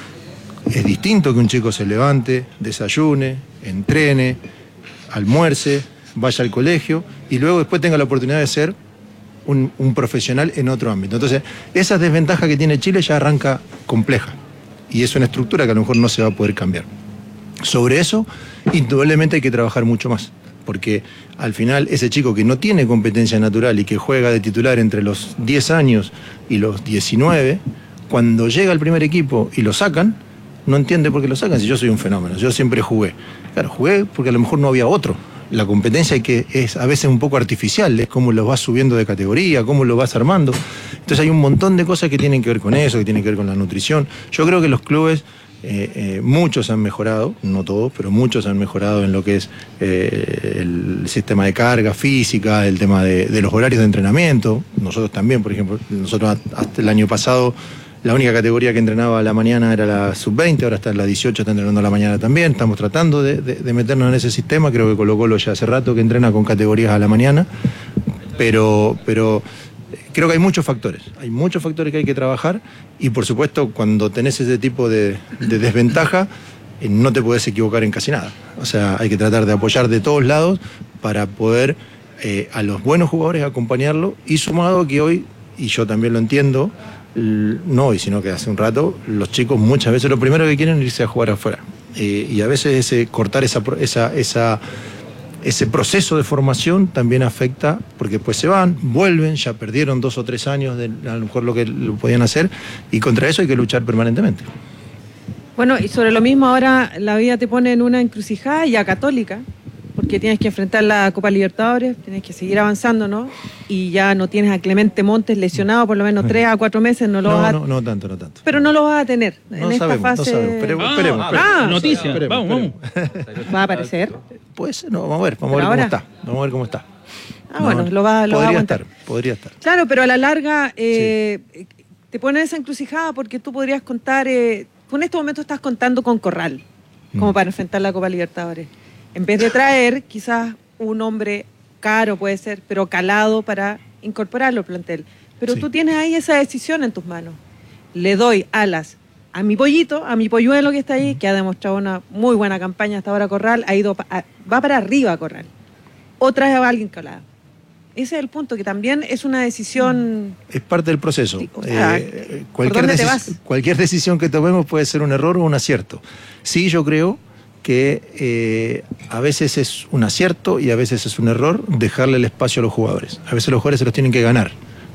Es distinto que un chico se levante, desayune, entrene, almuerce, vaya al colegio y luego después tenga la oportunidad de ser un profesional en otro ámbito. Entonces, esa desventaja que tiene Chile ya arranca compleja y es una estructura que a lo mejor no se va a poder cambiar. Sobre eso, indudablemente hay que trabajar mucho más, porque al final ese chico que no tiene competencia natural y que juega de titular entre los 10 años y los 19, cuando llega al primer equipo y lo sacan, no entiende por qué lo sacan, si yo soy un fenómeno, yo siempre jugué. Claro, jugué porque a lo mejor no había otro. La competencia que es a veces un poco artificial, es cómo lo vas subiendo de categoría, cómo lo vas armando. Entonces hay un montón de cosas que tienen que ver con eso, que tienen que ver con la nutrición. Yo creo que los clubes, muchos han mejorado, no todos, pero muchos han mejorado en lo que es el sistema de carga física, el tema de los horarios de entrenamiento. Nosotros también, por ejemplo, nosotros hasta el año pasado la única categoría que entrenaba a la mañana era la sub-20, ahora está en la 18, está entrenando a la mañana también. Estamos tratando de meternos en ese sistema. Creo que Colo-Colo ya hace rato que entrena con categorías a la mañana. Pero creo que hay muchos factores que hay que trabajar y por supuesto cuando tenés ese tipo de desventaja no te podés equivocar en casi nada. O sea, hay que tratar de apoyar de todos lados para poder a los buenos jugadores acompañarlo y sumado que hoy, y yo también lo entiendo, no hoy, sino que hace un rato, los chicos muchas veces lo primero que quieren es irse a jugar afuera. Y a veces cortar ese proceso de formación también afecta, porque después se van, vuelven, ya perdieron 2 o 3 años de a lo mejor lo que lo podían hacer, y contra eso hay que luchar permanentemente. Bueno, y sobre lo mismo ahora la vida te pone en una encrucijada ya católica, porque tienes que enfrentar la Copa Libertadores, tienes que seguir avanzando, ¿no? Y ya no tienes a Clemente Montes lesionado por lo menos 3 a 4 meses, no tanto. Pero no lo vas a tener en esta fase. No sabemos, esperemos. Noticia, vamos. ¿Va a aparecer? Pues no, vamos a ver cómo está. Bueno, lo va a aguantar. Podría estar. Claro, pero a la larga te pone esa encrucijada porque tú podrías contar, tú en este momento estás contando con Corral, como para enfrentar la Copa Libertadores. En vez de traer quizás un hombre caro puede ser, pero calado para incorporarlo al plantel. Pero tú tienes ahí esa decisión en tus manos. Le doy alas a mi pollito, a mi polluelo que está ahí, que ha demostrado una muy buena campaña hasta ahora Corral, va para arriba Corral. O trae a alguien calado. Ese es el punto, que también es una decisión... Es parte del proceso. O sea, cualquier decisión que tomemos puede ser un error o un acierto. Sí, yo creo que a veces es un acierto y a veces es un error dejarle el espacio a los jugadores. A veces los jugadores se los tienen que ganar.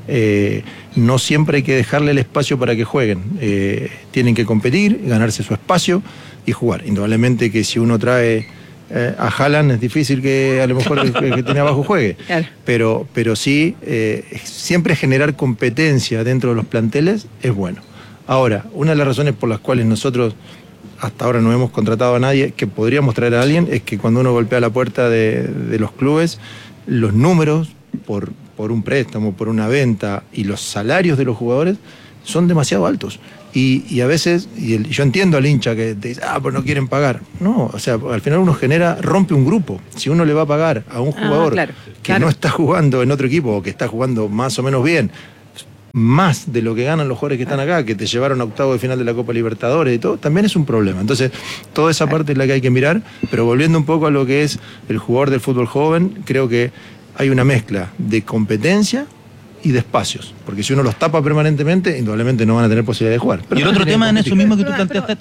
No siempre hay que dejarle el espacio para que jueguen. Tienen que competir, ganarse su espacio y jugar. Indudablemente que si uno trae a Haaland es difícil que a lo mejor el que tiene abajo juegue. Claro. Pero sí, siempre generar competencia dentro de los planteles es bueno. Ahora, una de las razones por las cuales nosotros hasta ahora no hemos contratado a nadie, que podríamos traer a alguien, es que cuando uno golpea la puerta de los clubes, los números por un préstamo, por una venta, y los salarios de los jugadores son demasiado altos. Y a veces, yo entiendo al hincha que te dice, pues no quieren pagar. No, o sea, al final uno rompe un grupo. Si uno le va a pagar a un jugador que no está jugando en otro equipo o que está jugando más o menos bien, más de lo que ganan los jugadores que están acá, que te llevaron a octavo de final de la Copa Libertadores y todo, también es un problema. Entonces, toda esa parte es la que hay que mirar, pero volviendo un poco a lo que es el jugador del fútbol joven, creo que hay una mezcla de competencia y de espacios, porque si uno los tapa permanentemente, indudablemente no van a tener posibilidad de jugar. Y el otro tema en eso mismo que tú planteaste.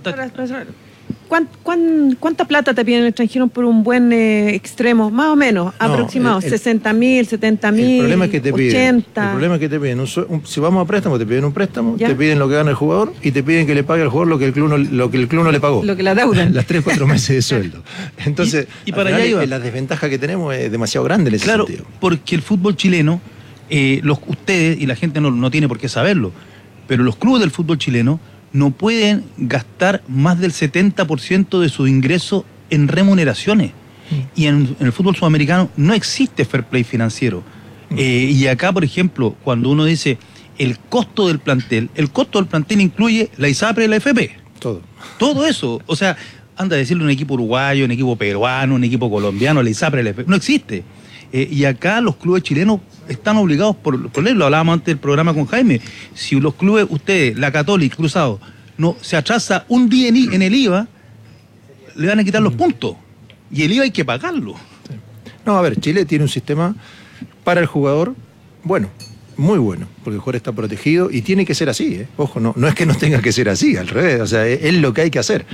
¿Cuánta plata te piden el extranjero por un buen extremo? Más o menos, aproximado, 60.000, 70.000, el problema es que te 80. El problema es que te piden, si vamos a préstamo, te piden un préstamo, ¿Ya? te piden lo que gana el jugador y te piden que le pague al jugador lo que el club no le pagó. Lo que la deuda. Las 3-4 meses de sueldo. Entonces, y para allá iba. La desventaja que tenemos es demasiado grande en ese sentido. Porque el fútbol chileno, ustedes y la gente no tiene por qué saberlo, pero los clubes del fútbol chileno no pueden gastar más del 70% de su ingreso en remuneraciones. Y en el fútbol sudamericano no existe fair play financiero. Y acá, por ejemplo, cuando uno dice el costo del plantel incluye la ISAPRE y la FP. Todo eso. O sea, anda a decirle un equipo uruguayo, un equipo peruano, un equipo colombiano, la ISAPRE, la FP. No existe. Y acá los clubes chilenos están obligados por ley, lo hablábamos antes del programa con Jaime, si los clubes, ustedes, la Católica, Cruzado, no se atrasa un día en el IVA, le van a quitar los puntos. Y el IVA hay que pagarlo. Sí. No, a ver, Chile tiene un sistema para el jugador bueno, muy bueno, porque el jugador está protegido y tiene que ser así, ¿eh? Ojo, no es que no tenga que ser así, al revés, o sea, es lo que hay que hacer.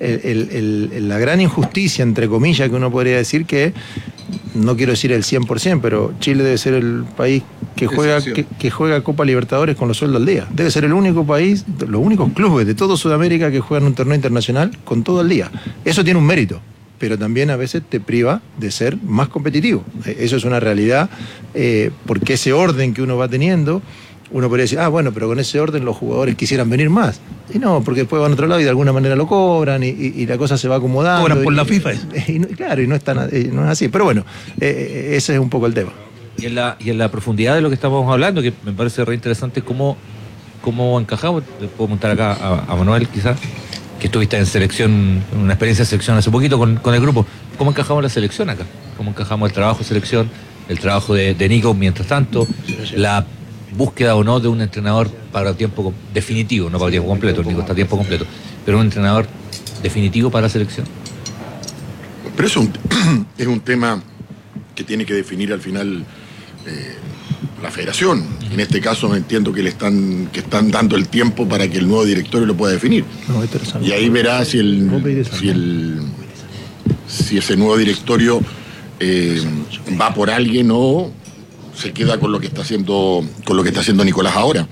La gran injusticia, entre comillas, que uno podría decir que, no quiero decir el 100%, pero Chile debe ser el país que juega Copa Libertadores con los sueldos al día. Debe ser el único país, los únicos clubes de toda Sudamérica que juegan un torneo internacional con todo al día. Eso tiene un mérito, pero también a veces te priva de ser más competitivo. Eso es una realidad, porque ese orden que uno va teniendo, uno podría decir, bueno, pero con ese orden los jugadores quisieran venir más. Y no, porque después van a otro lado y de alguna manera lo cobran y la cosa se va acomodando. Cobran por la FIFA. Claro, y no es así. Pero bueno, ese es un poco el tema. Y en la profundidad de lo que estamos hablando, que me parece re interesante, cómo encajamos. Le puedo montar acá a Manuel, quizás, que estuviste en selección, una experiencia de selección hace poquito con el grupo. ¿Cómo encajamos la selección acá? ¿Cómo encajamos el trabajo de selección, el trabajo de Nico mientras tanto, la búsqueda o no de un entrenador para tiempo definitivo, no para tiempo completo, Nico está a tiempo completo, pero un entrenador definitivo para la selección? Pero eso es un tema que tiene que definir al final la federación. En este caso entiendo que están dando el tiempo para que el nuevo directorio lo pueda definir. Y ahí verá si ese nuevo directorio va por alguien o se queda con lo que está haciendo Nicolás ahora.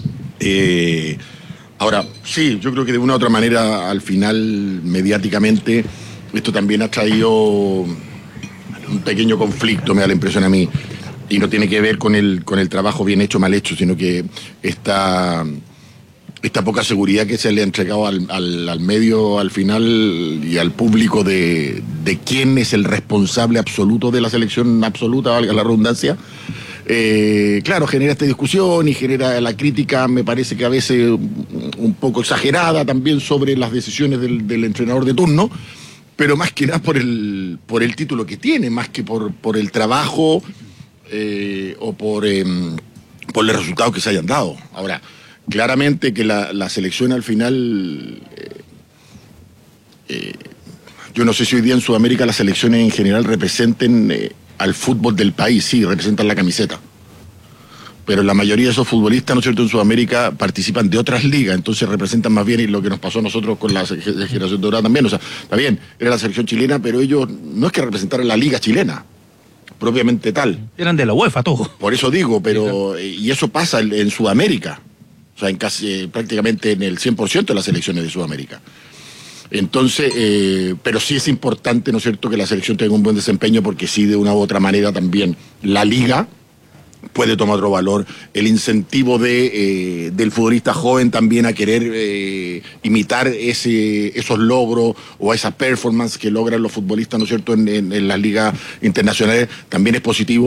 Ahora, sí, yo creo que de una u otra manera, al final, mediáticamente, esto también ha traído un pequeño conflicto, me da la impresión a mí, y no tiene que ver con el trabajo bien hecho o mal hecho, sino que esta poca seguridad que se le ha entregado al medio al final y al público de quién es el responsable absoluto de la selección absoluta, valga la redundancia. Claro, genera esta discusión y genera la crítica, me parece que a veces un poco exagerada también sobre las decisiones del entrenador de turno, pero más que nada por el título que tiene, más que por el trabajo o por los resultados que se hayan dado. Ahora, claramente que la selección al final, yo no sé si hoy día en Sudamérica las selecciones en general representen al fútbol del país, sí, representan la camiseta. Pero la mayoría de esos futbolistas, ¿no es cierto?, en Sudamérica participan de otras ligas, entonces representan más bien lo que nos pasó a nosotros con la generación dorada también. O sea, está bien, era la selección chilena, pero ellos no es que representaran la liga chilena, propiamente tal. Eran de la UEFA todos. Por eso digo, pero y eso pasa en Sudamérica, o sea, prácticamente en el 100% de las selecciones de Sudamérica. Entonces, pero sí es importante, ¿no es cierto?, que la selección tenga un buen desempeño, porque sí, de una u otra manera también la liga puede tomar otro valor. El incentivo del futbolista joven también a querer imitar esos logros o esa performance que logran los futbolistas, ¿no es cierto?, en las ligas internacionales, también es positivo.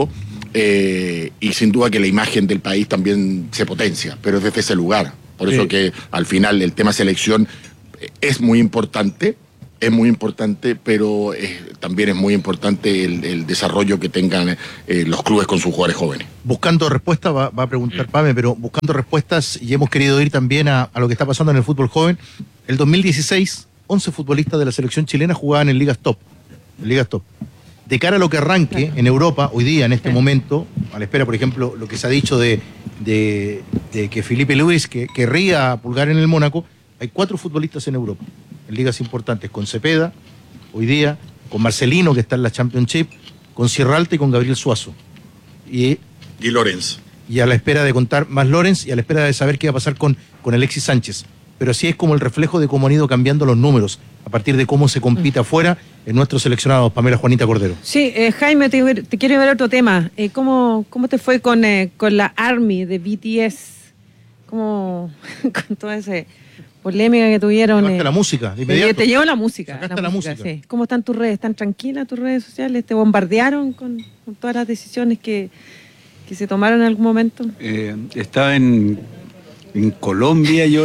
y sin duda que la imagen del país también se potencia, pero es desde ese lugar. Por eso que al final el tema selección es muy importante, pero también es muy importante el desarrollo que tengan los clubes con sus jugadores jóvenes. Buscando respuestas, va a preguntar Pame, pero buscando respuestas, y hemos querido ir también a lo que está pasando en el fútbol joven. El 2016, 11 futbolistas de la selección chilena jugaban en ligas top. De cara a lo que arranque en Europa, hoy día, en este momento, a la espera, por ejemplo, lo que se ha dicho de que Felipe Luis que querría pulgar en el Mónaco, hay 4 futbolistas en Europa, en ligas importantes, con Cepeda, hoy día, con Marcelino, que está en la Championship, con Sierralta y con Gabriel Suazo. Y Lorenz. Y a la espera de contar más Lorenz y a la espera de saber qué va a pasar con Alexis Sánchez. Pero así es como el reflejo de cómo han ido cambiando los números a partir de cómo se compite afuera en nuestros seleccionados. Pamela Juanita Cordero. Sí, Jaime, te quiero ver otro tema. ¿Cómo te fue con la ARMY de BTS? Con toda esa polémica que tuvieron? Sacaste la música, de inmediato. Te llevó la música. Sacaste la música. Sí. ¿Cómo están tus redes? ¿Están tranquilas tus redes sociales? ¿Te bombardearon con todas las decisiones que se tomaron en algún momento? Estaba en Colombia, yo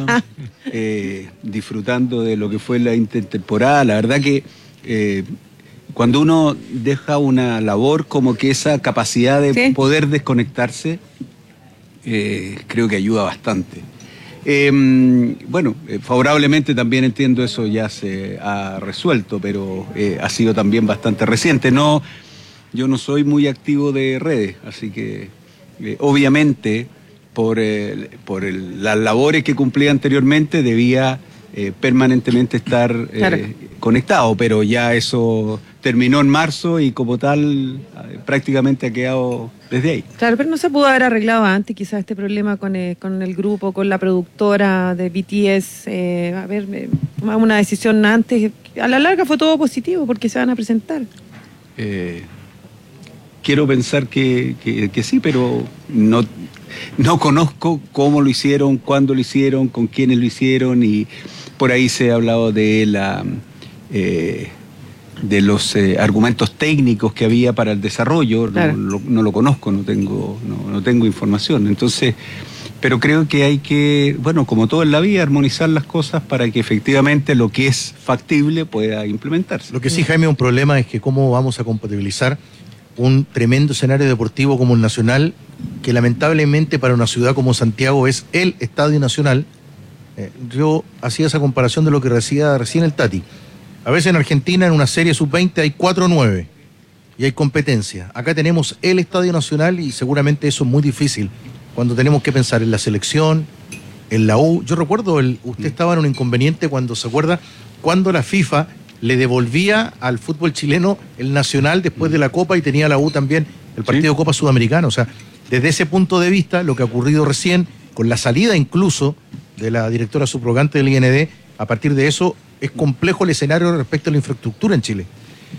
disfrutando de lo que fue la intertemporada. La verdad que cuando uno deja una labor, como que esa capacidad de poder desconectarse, creo que ayuda bastante. Favorablemente también entiendo eso ya se ha resuelto, pero ha sido también bastante reciente. Yo no soy muy activo de redes, así que obviamente por las labores que cumplía anteriormente debía permanentemente estar conectado, pero ya eso terminó en marzo y como tal prácticamente ha quedado desde ahí. Claro, pero no se pudo haber arreglado antes quizás este problema con el grupo, con la productora de BTS, tomamos una decisión antes. A la larga fue todo positivo porque se van a presentar. Quiero pensar que sí, pero no conozco cómo lo hicieron, cuándo lo hicieron, con quiénes lo hicieron, y por ahí se ha hablado de los argumentos técnicos que había para el desarrollo. Claro. No lo conozco, no tengo información. Entonces, pero creo que hay que, como todo en la vida, armonizar las cosas para que efectivamente lo que es factible pueda implementarse. Lo que sí, Jaime, un problema es que cómo vamos a compatibilizar un tremendo escenario deportivo como el Nacional, que lamentablemente para una ciudad como Santiago es el Estadio Nacional. Yo hacía esa comparación de lo que decía recién el Tati. A veces en Argentina en una serie sub-20 hay 4-9 y hay competencia. Acá tenemos el Estadio Nacional y seguramente eso es muy difícil cuando tenemos que pensar en la selección, en la U. Yo recuerdo, usted estaba en un inconveniente cuando, ¿se acuerda? Cuando la FIFA le devolvía al fútbol chileno el Nacional después de la Copa y tenía la U también el partido Copa Sudamericana. O sea, desde ese punto de vista, lo que ha ocurrido recién, con la salida incluso de la directora subrogante del IND, a partir de eso es complejo el escenario respecto a la infraestructura en Chile.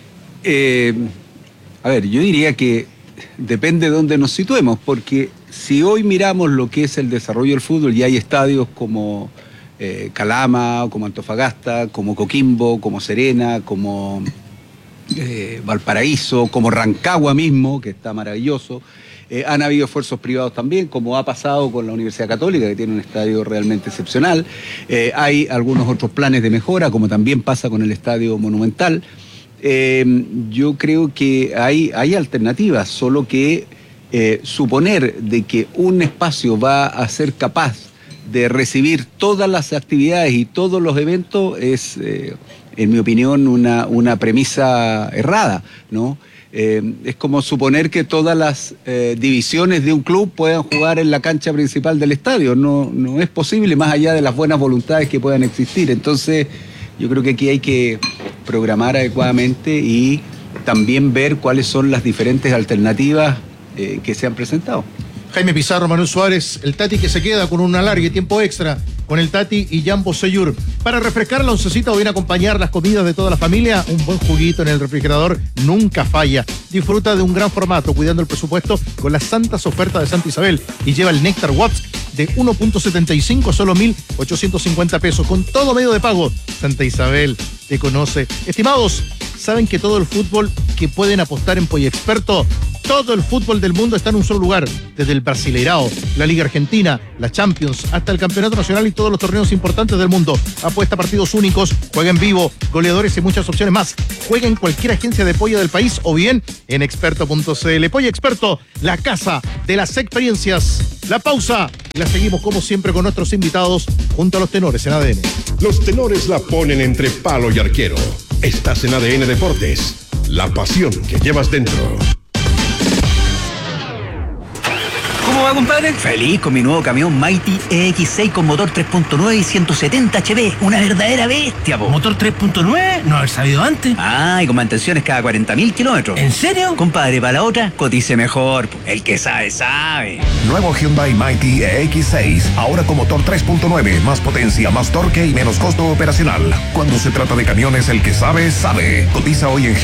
Yo diría que depende de dónde nos situemos, porque si hoy miramos lo que es el desarrollo del fútbol, ya hay estadios como Calama, como Antofagasta, como Coquimbo, como Serena, como Valparaíso, como Rancagua mismo, que está maravilloso. Han habido esfuerzos privados también, como ha pasado con la Universidad Católica, que tiene un estadio realmente excepcional. Hay algunos otros planes de mejora, como también pasa con el Estadio Monumental. Yo creo que hay alternativas, solo que suponer de que un espacio va a ser capaz de recibir todas las actividades y todos los eventos es, en mi opinión, una premisa errada, ¿no? Es como suponer que todas las divisiones de un club puedan jugar en la cancha principal del estadio. No es posible, más allá de las buenas voluntades que puedan existir. Entonces, yo creo que aquí hay que programar adecuadamente y también ver cuáles son las diferentes alternativas que se han presentado. Jaime Pizarro, Manuel Suárez, el Tati que se queda con un alargue tiempo extra con el Tati y Jan Bosellur. Para refrescar la oncecita o bien acompañar las comidas de toda la familia, un buen juguito en el refrigerador nunca falla. Disfruta de un gran formato, cuidando el presupuesto con las santas ofertas de Santa Isabel y lleva el Néctar Watts de 1.75, solo 1.850 pesos, con todo medio de pago. Santa Isabel te conoce. Estimados, ¿saben que todo el fútbol que pueden apostar en Pollo Experto, Todo el fútbol del mundo está en un solo lugar, desde el Brasileirao, la Liga Argentina, la Champions, hasta el Campeonato Nacional y todos los torneos importantes del mundo. Apuesta a partidos únicos, juega en vivo, goleadores y muchas opciones más. Juega en cualquier agencia de Polla del país o bien en experto.cl. Polla Experto, la casa de las experiencias. La pausa y la seguimos como siempre con nuestros invitados junto a los tenores en ADN. Los tenores la ponen entre palo y arquero. Estás en ADN Deportes, la pasión que llevas dentro. ¿Cómo va, compadre? Feliz con mi nuevo camión Mighty EX6 con motor 3.9 y 170 HP. Una verdadera bestia, po. ¿Motor 3.9? No haber sabido antes. Ah, y con mantenciones cada 40.000 kilómetros. ¿En serio? Compadre, para la otra, cotice mejor. El que sabe, sabe. Nuevo Hyundai Mighty EX6. Ahora con motor 3.9. Más potencia, más torque y menos costo operacional. Cuando se trata de camiones, el que sabe, sabe. Cotiza hoy en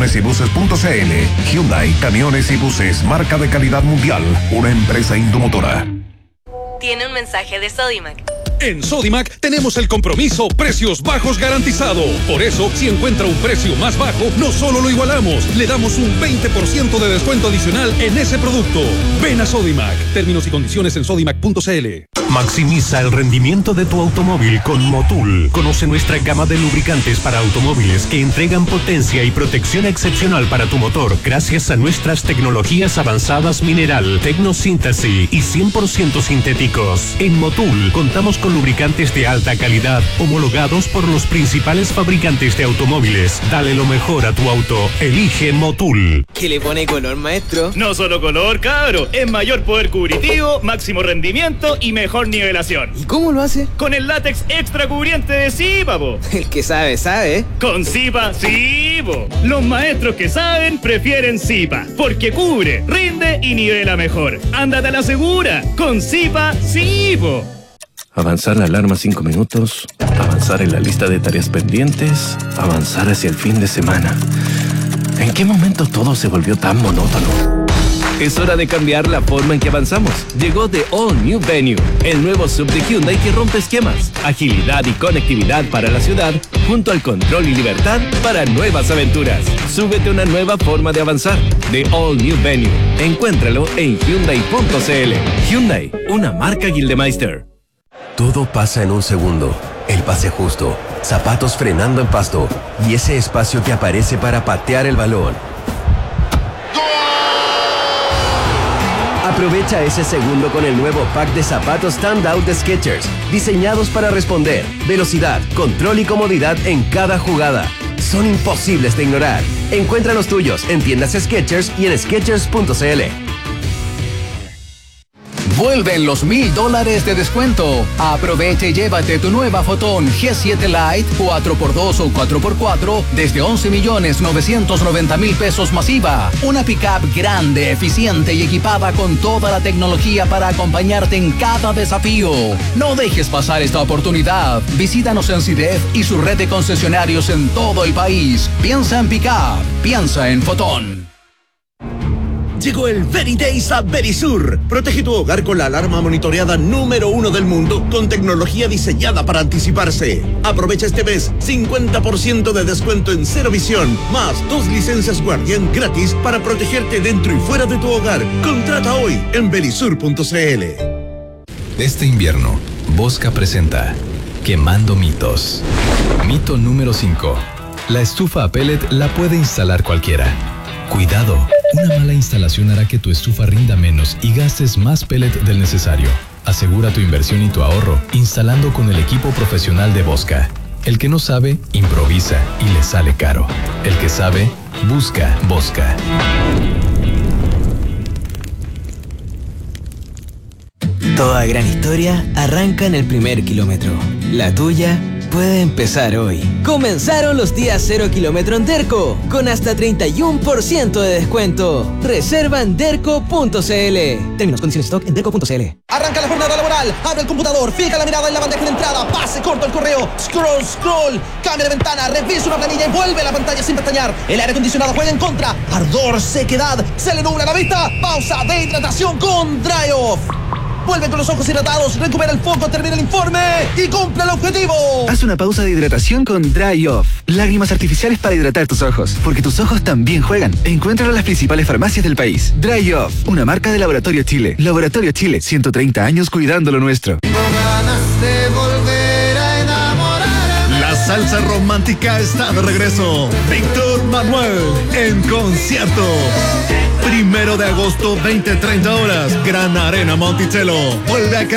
HyundaiCamionesYbuses.cl. Hyundai Camiones y Buses. Marca de calidad mundial. Una empresa Indomotora. Tiene un mensaje de Sodimac. En Sodimac tenemos el compromiso precios bajos garantizado. Por eso, si encuentra un precio más bajo, no solo lo igualamos, le damos un 20% de descuento adicional en ese producto. Ven a Sodimac. Términos y condiciones en sodimac.cl. Maximiza el rendimiento de tu automóvil con Motul. Conoce nuestra gama de lubricantes para automóviles que entregan potencia y protección excepcional para tu motor gracias a nuestras tecnologías avanzadas mineral, tecnosíntesis y 100% sintéticos. En Motul contamos con lubricantes de alta calidad homologados por los principales fabricantes de automóviles. Dale lo mejor a tu auto. Elige Motul. ¿Qué le pone color, maestro? No solo color, cabro. Es mayor poder cubritivo, máximo rendimiento y mejor nivelación. ¿Y cómo lo hace? Con el látex extra cubriente de Zipa, po. El que sabe, sabe. Con Zipa, sí, po. Los maestros que saben prefieren Zipa, porque cubre, rinde y nivela mejor. Ándate a la segura. Con Zipa, sí, po. Avanzar la alarma 5 minutos, avanzar en la lista de tareas pendientes, avanzar hacia el fin de semana. ¿En qué momento todo se volvió tan monótono? Es hora de cambiar la forma en que avanzamos. Llegó The All New Venue, el nuevo sub de Hyundai que rompe esquemas, agilidad y conectividad para la ciudad, junto al control y libertad para nuevas aventuras. Súbete a una nueva forma de avanzar. The All New Venue. Encuéntralo en Hyundai.cl. Hyundai, una marca Gildemeister. Todo pasa en un segundo. El pase justo, zapatos frenando en pasto y ese espacio que aparece para patear el balón. Aprovecha ese segundo con el nuevo pack de zapatos Standout de Skechers, diseñados para responder, velocidad, control y comodidad en cada jugada. Son imposibles de ignorar. Encuentra los tuyos en tiendas Skechers y en Skechers.cl. Vuelven los $1,000 de descuento. Aprovecha y llévate tu nueva Fotón G7 Lite 4x2 o 4x4 desde 11.990.000 pesos masiva. Una pickup grande, eficiente y equipada con toda la tecnología para acompañarte en cada desafío. No dejes pasar esta oportunidad. Visítanos en CIDEF y su red de concesionarios en todo el país. Piensa en pickup, piensa en Fotón. Llegó el Very Days a Verisur. Protege tu hogar con la alarma monitoreada número 1 del mundo con tecnología diseñada para anticiparse. Aprovecha este mes 50% de descuento en Cero Visión, más 2 licencias Guardián gratis para protegerte dentro y fuera de tu hogar. Contrata hoy en verisur.cl. Este invierno, Bosca presenta Quemando mitos. Mito número 5. La estufa a pellet la puede instalar cualquiera. Cuidado, una mala instalación hará que tu estufa rinda menos y gastes más pellet del necesario. Asegura tu inversión y tu ahorro instalando con el equipo profesional de Bosca. El que no sabe, improvisa y le sale caro. El que sabe, busca Bosca. Toda gran historia arranca en el primer kilómetro. La tuya puede empezar hoy. Comenzaron los días 0 kilómetro en Derco, con hasta 31% de descuento. Reserva en derco.cl. Términos, condiciones, stock en derco.cl. Arranca la jornada laboral, abre el computador, fija la mirada en la bandeja de entrada, pase corto al correo, scroll, cambia de ventana, revisa una planilla y vuelve a la pantalla sin pestañear. El aire acondicionado juega en contra, ardor, sequedad, se le nubla la vista, pausa de hidratación con Dry Off. Vuelve con los ojos hidratados, recupera el foco, termina el informe y cumple el objetivo. Haz una pausa de hidratación con Dry Off. Lágrimas artificiales para hidratar tus ojos, porque tus ojos también juegan. Encuéntralo en las principales farmacias del país. Dry Off, una marca de Laboratorio Chile. Laboratorio Chile, 130 años cuidando lo nuestro. La salsa romántica está de regreso. Víctor Manuel en concierto. 1 de agosto, 20-30 horas. Gran Arena Monticello. Vuelve a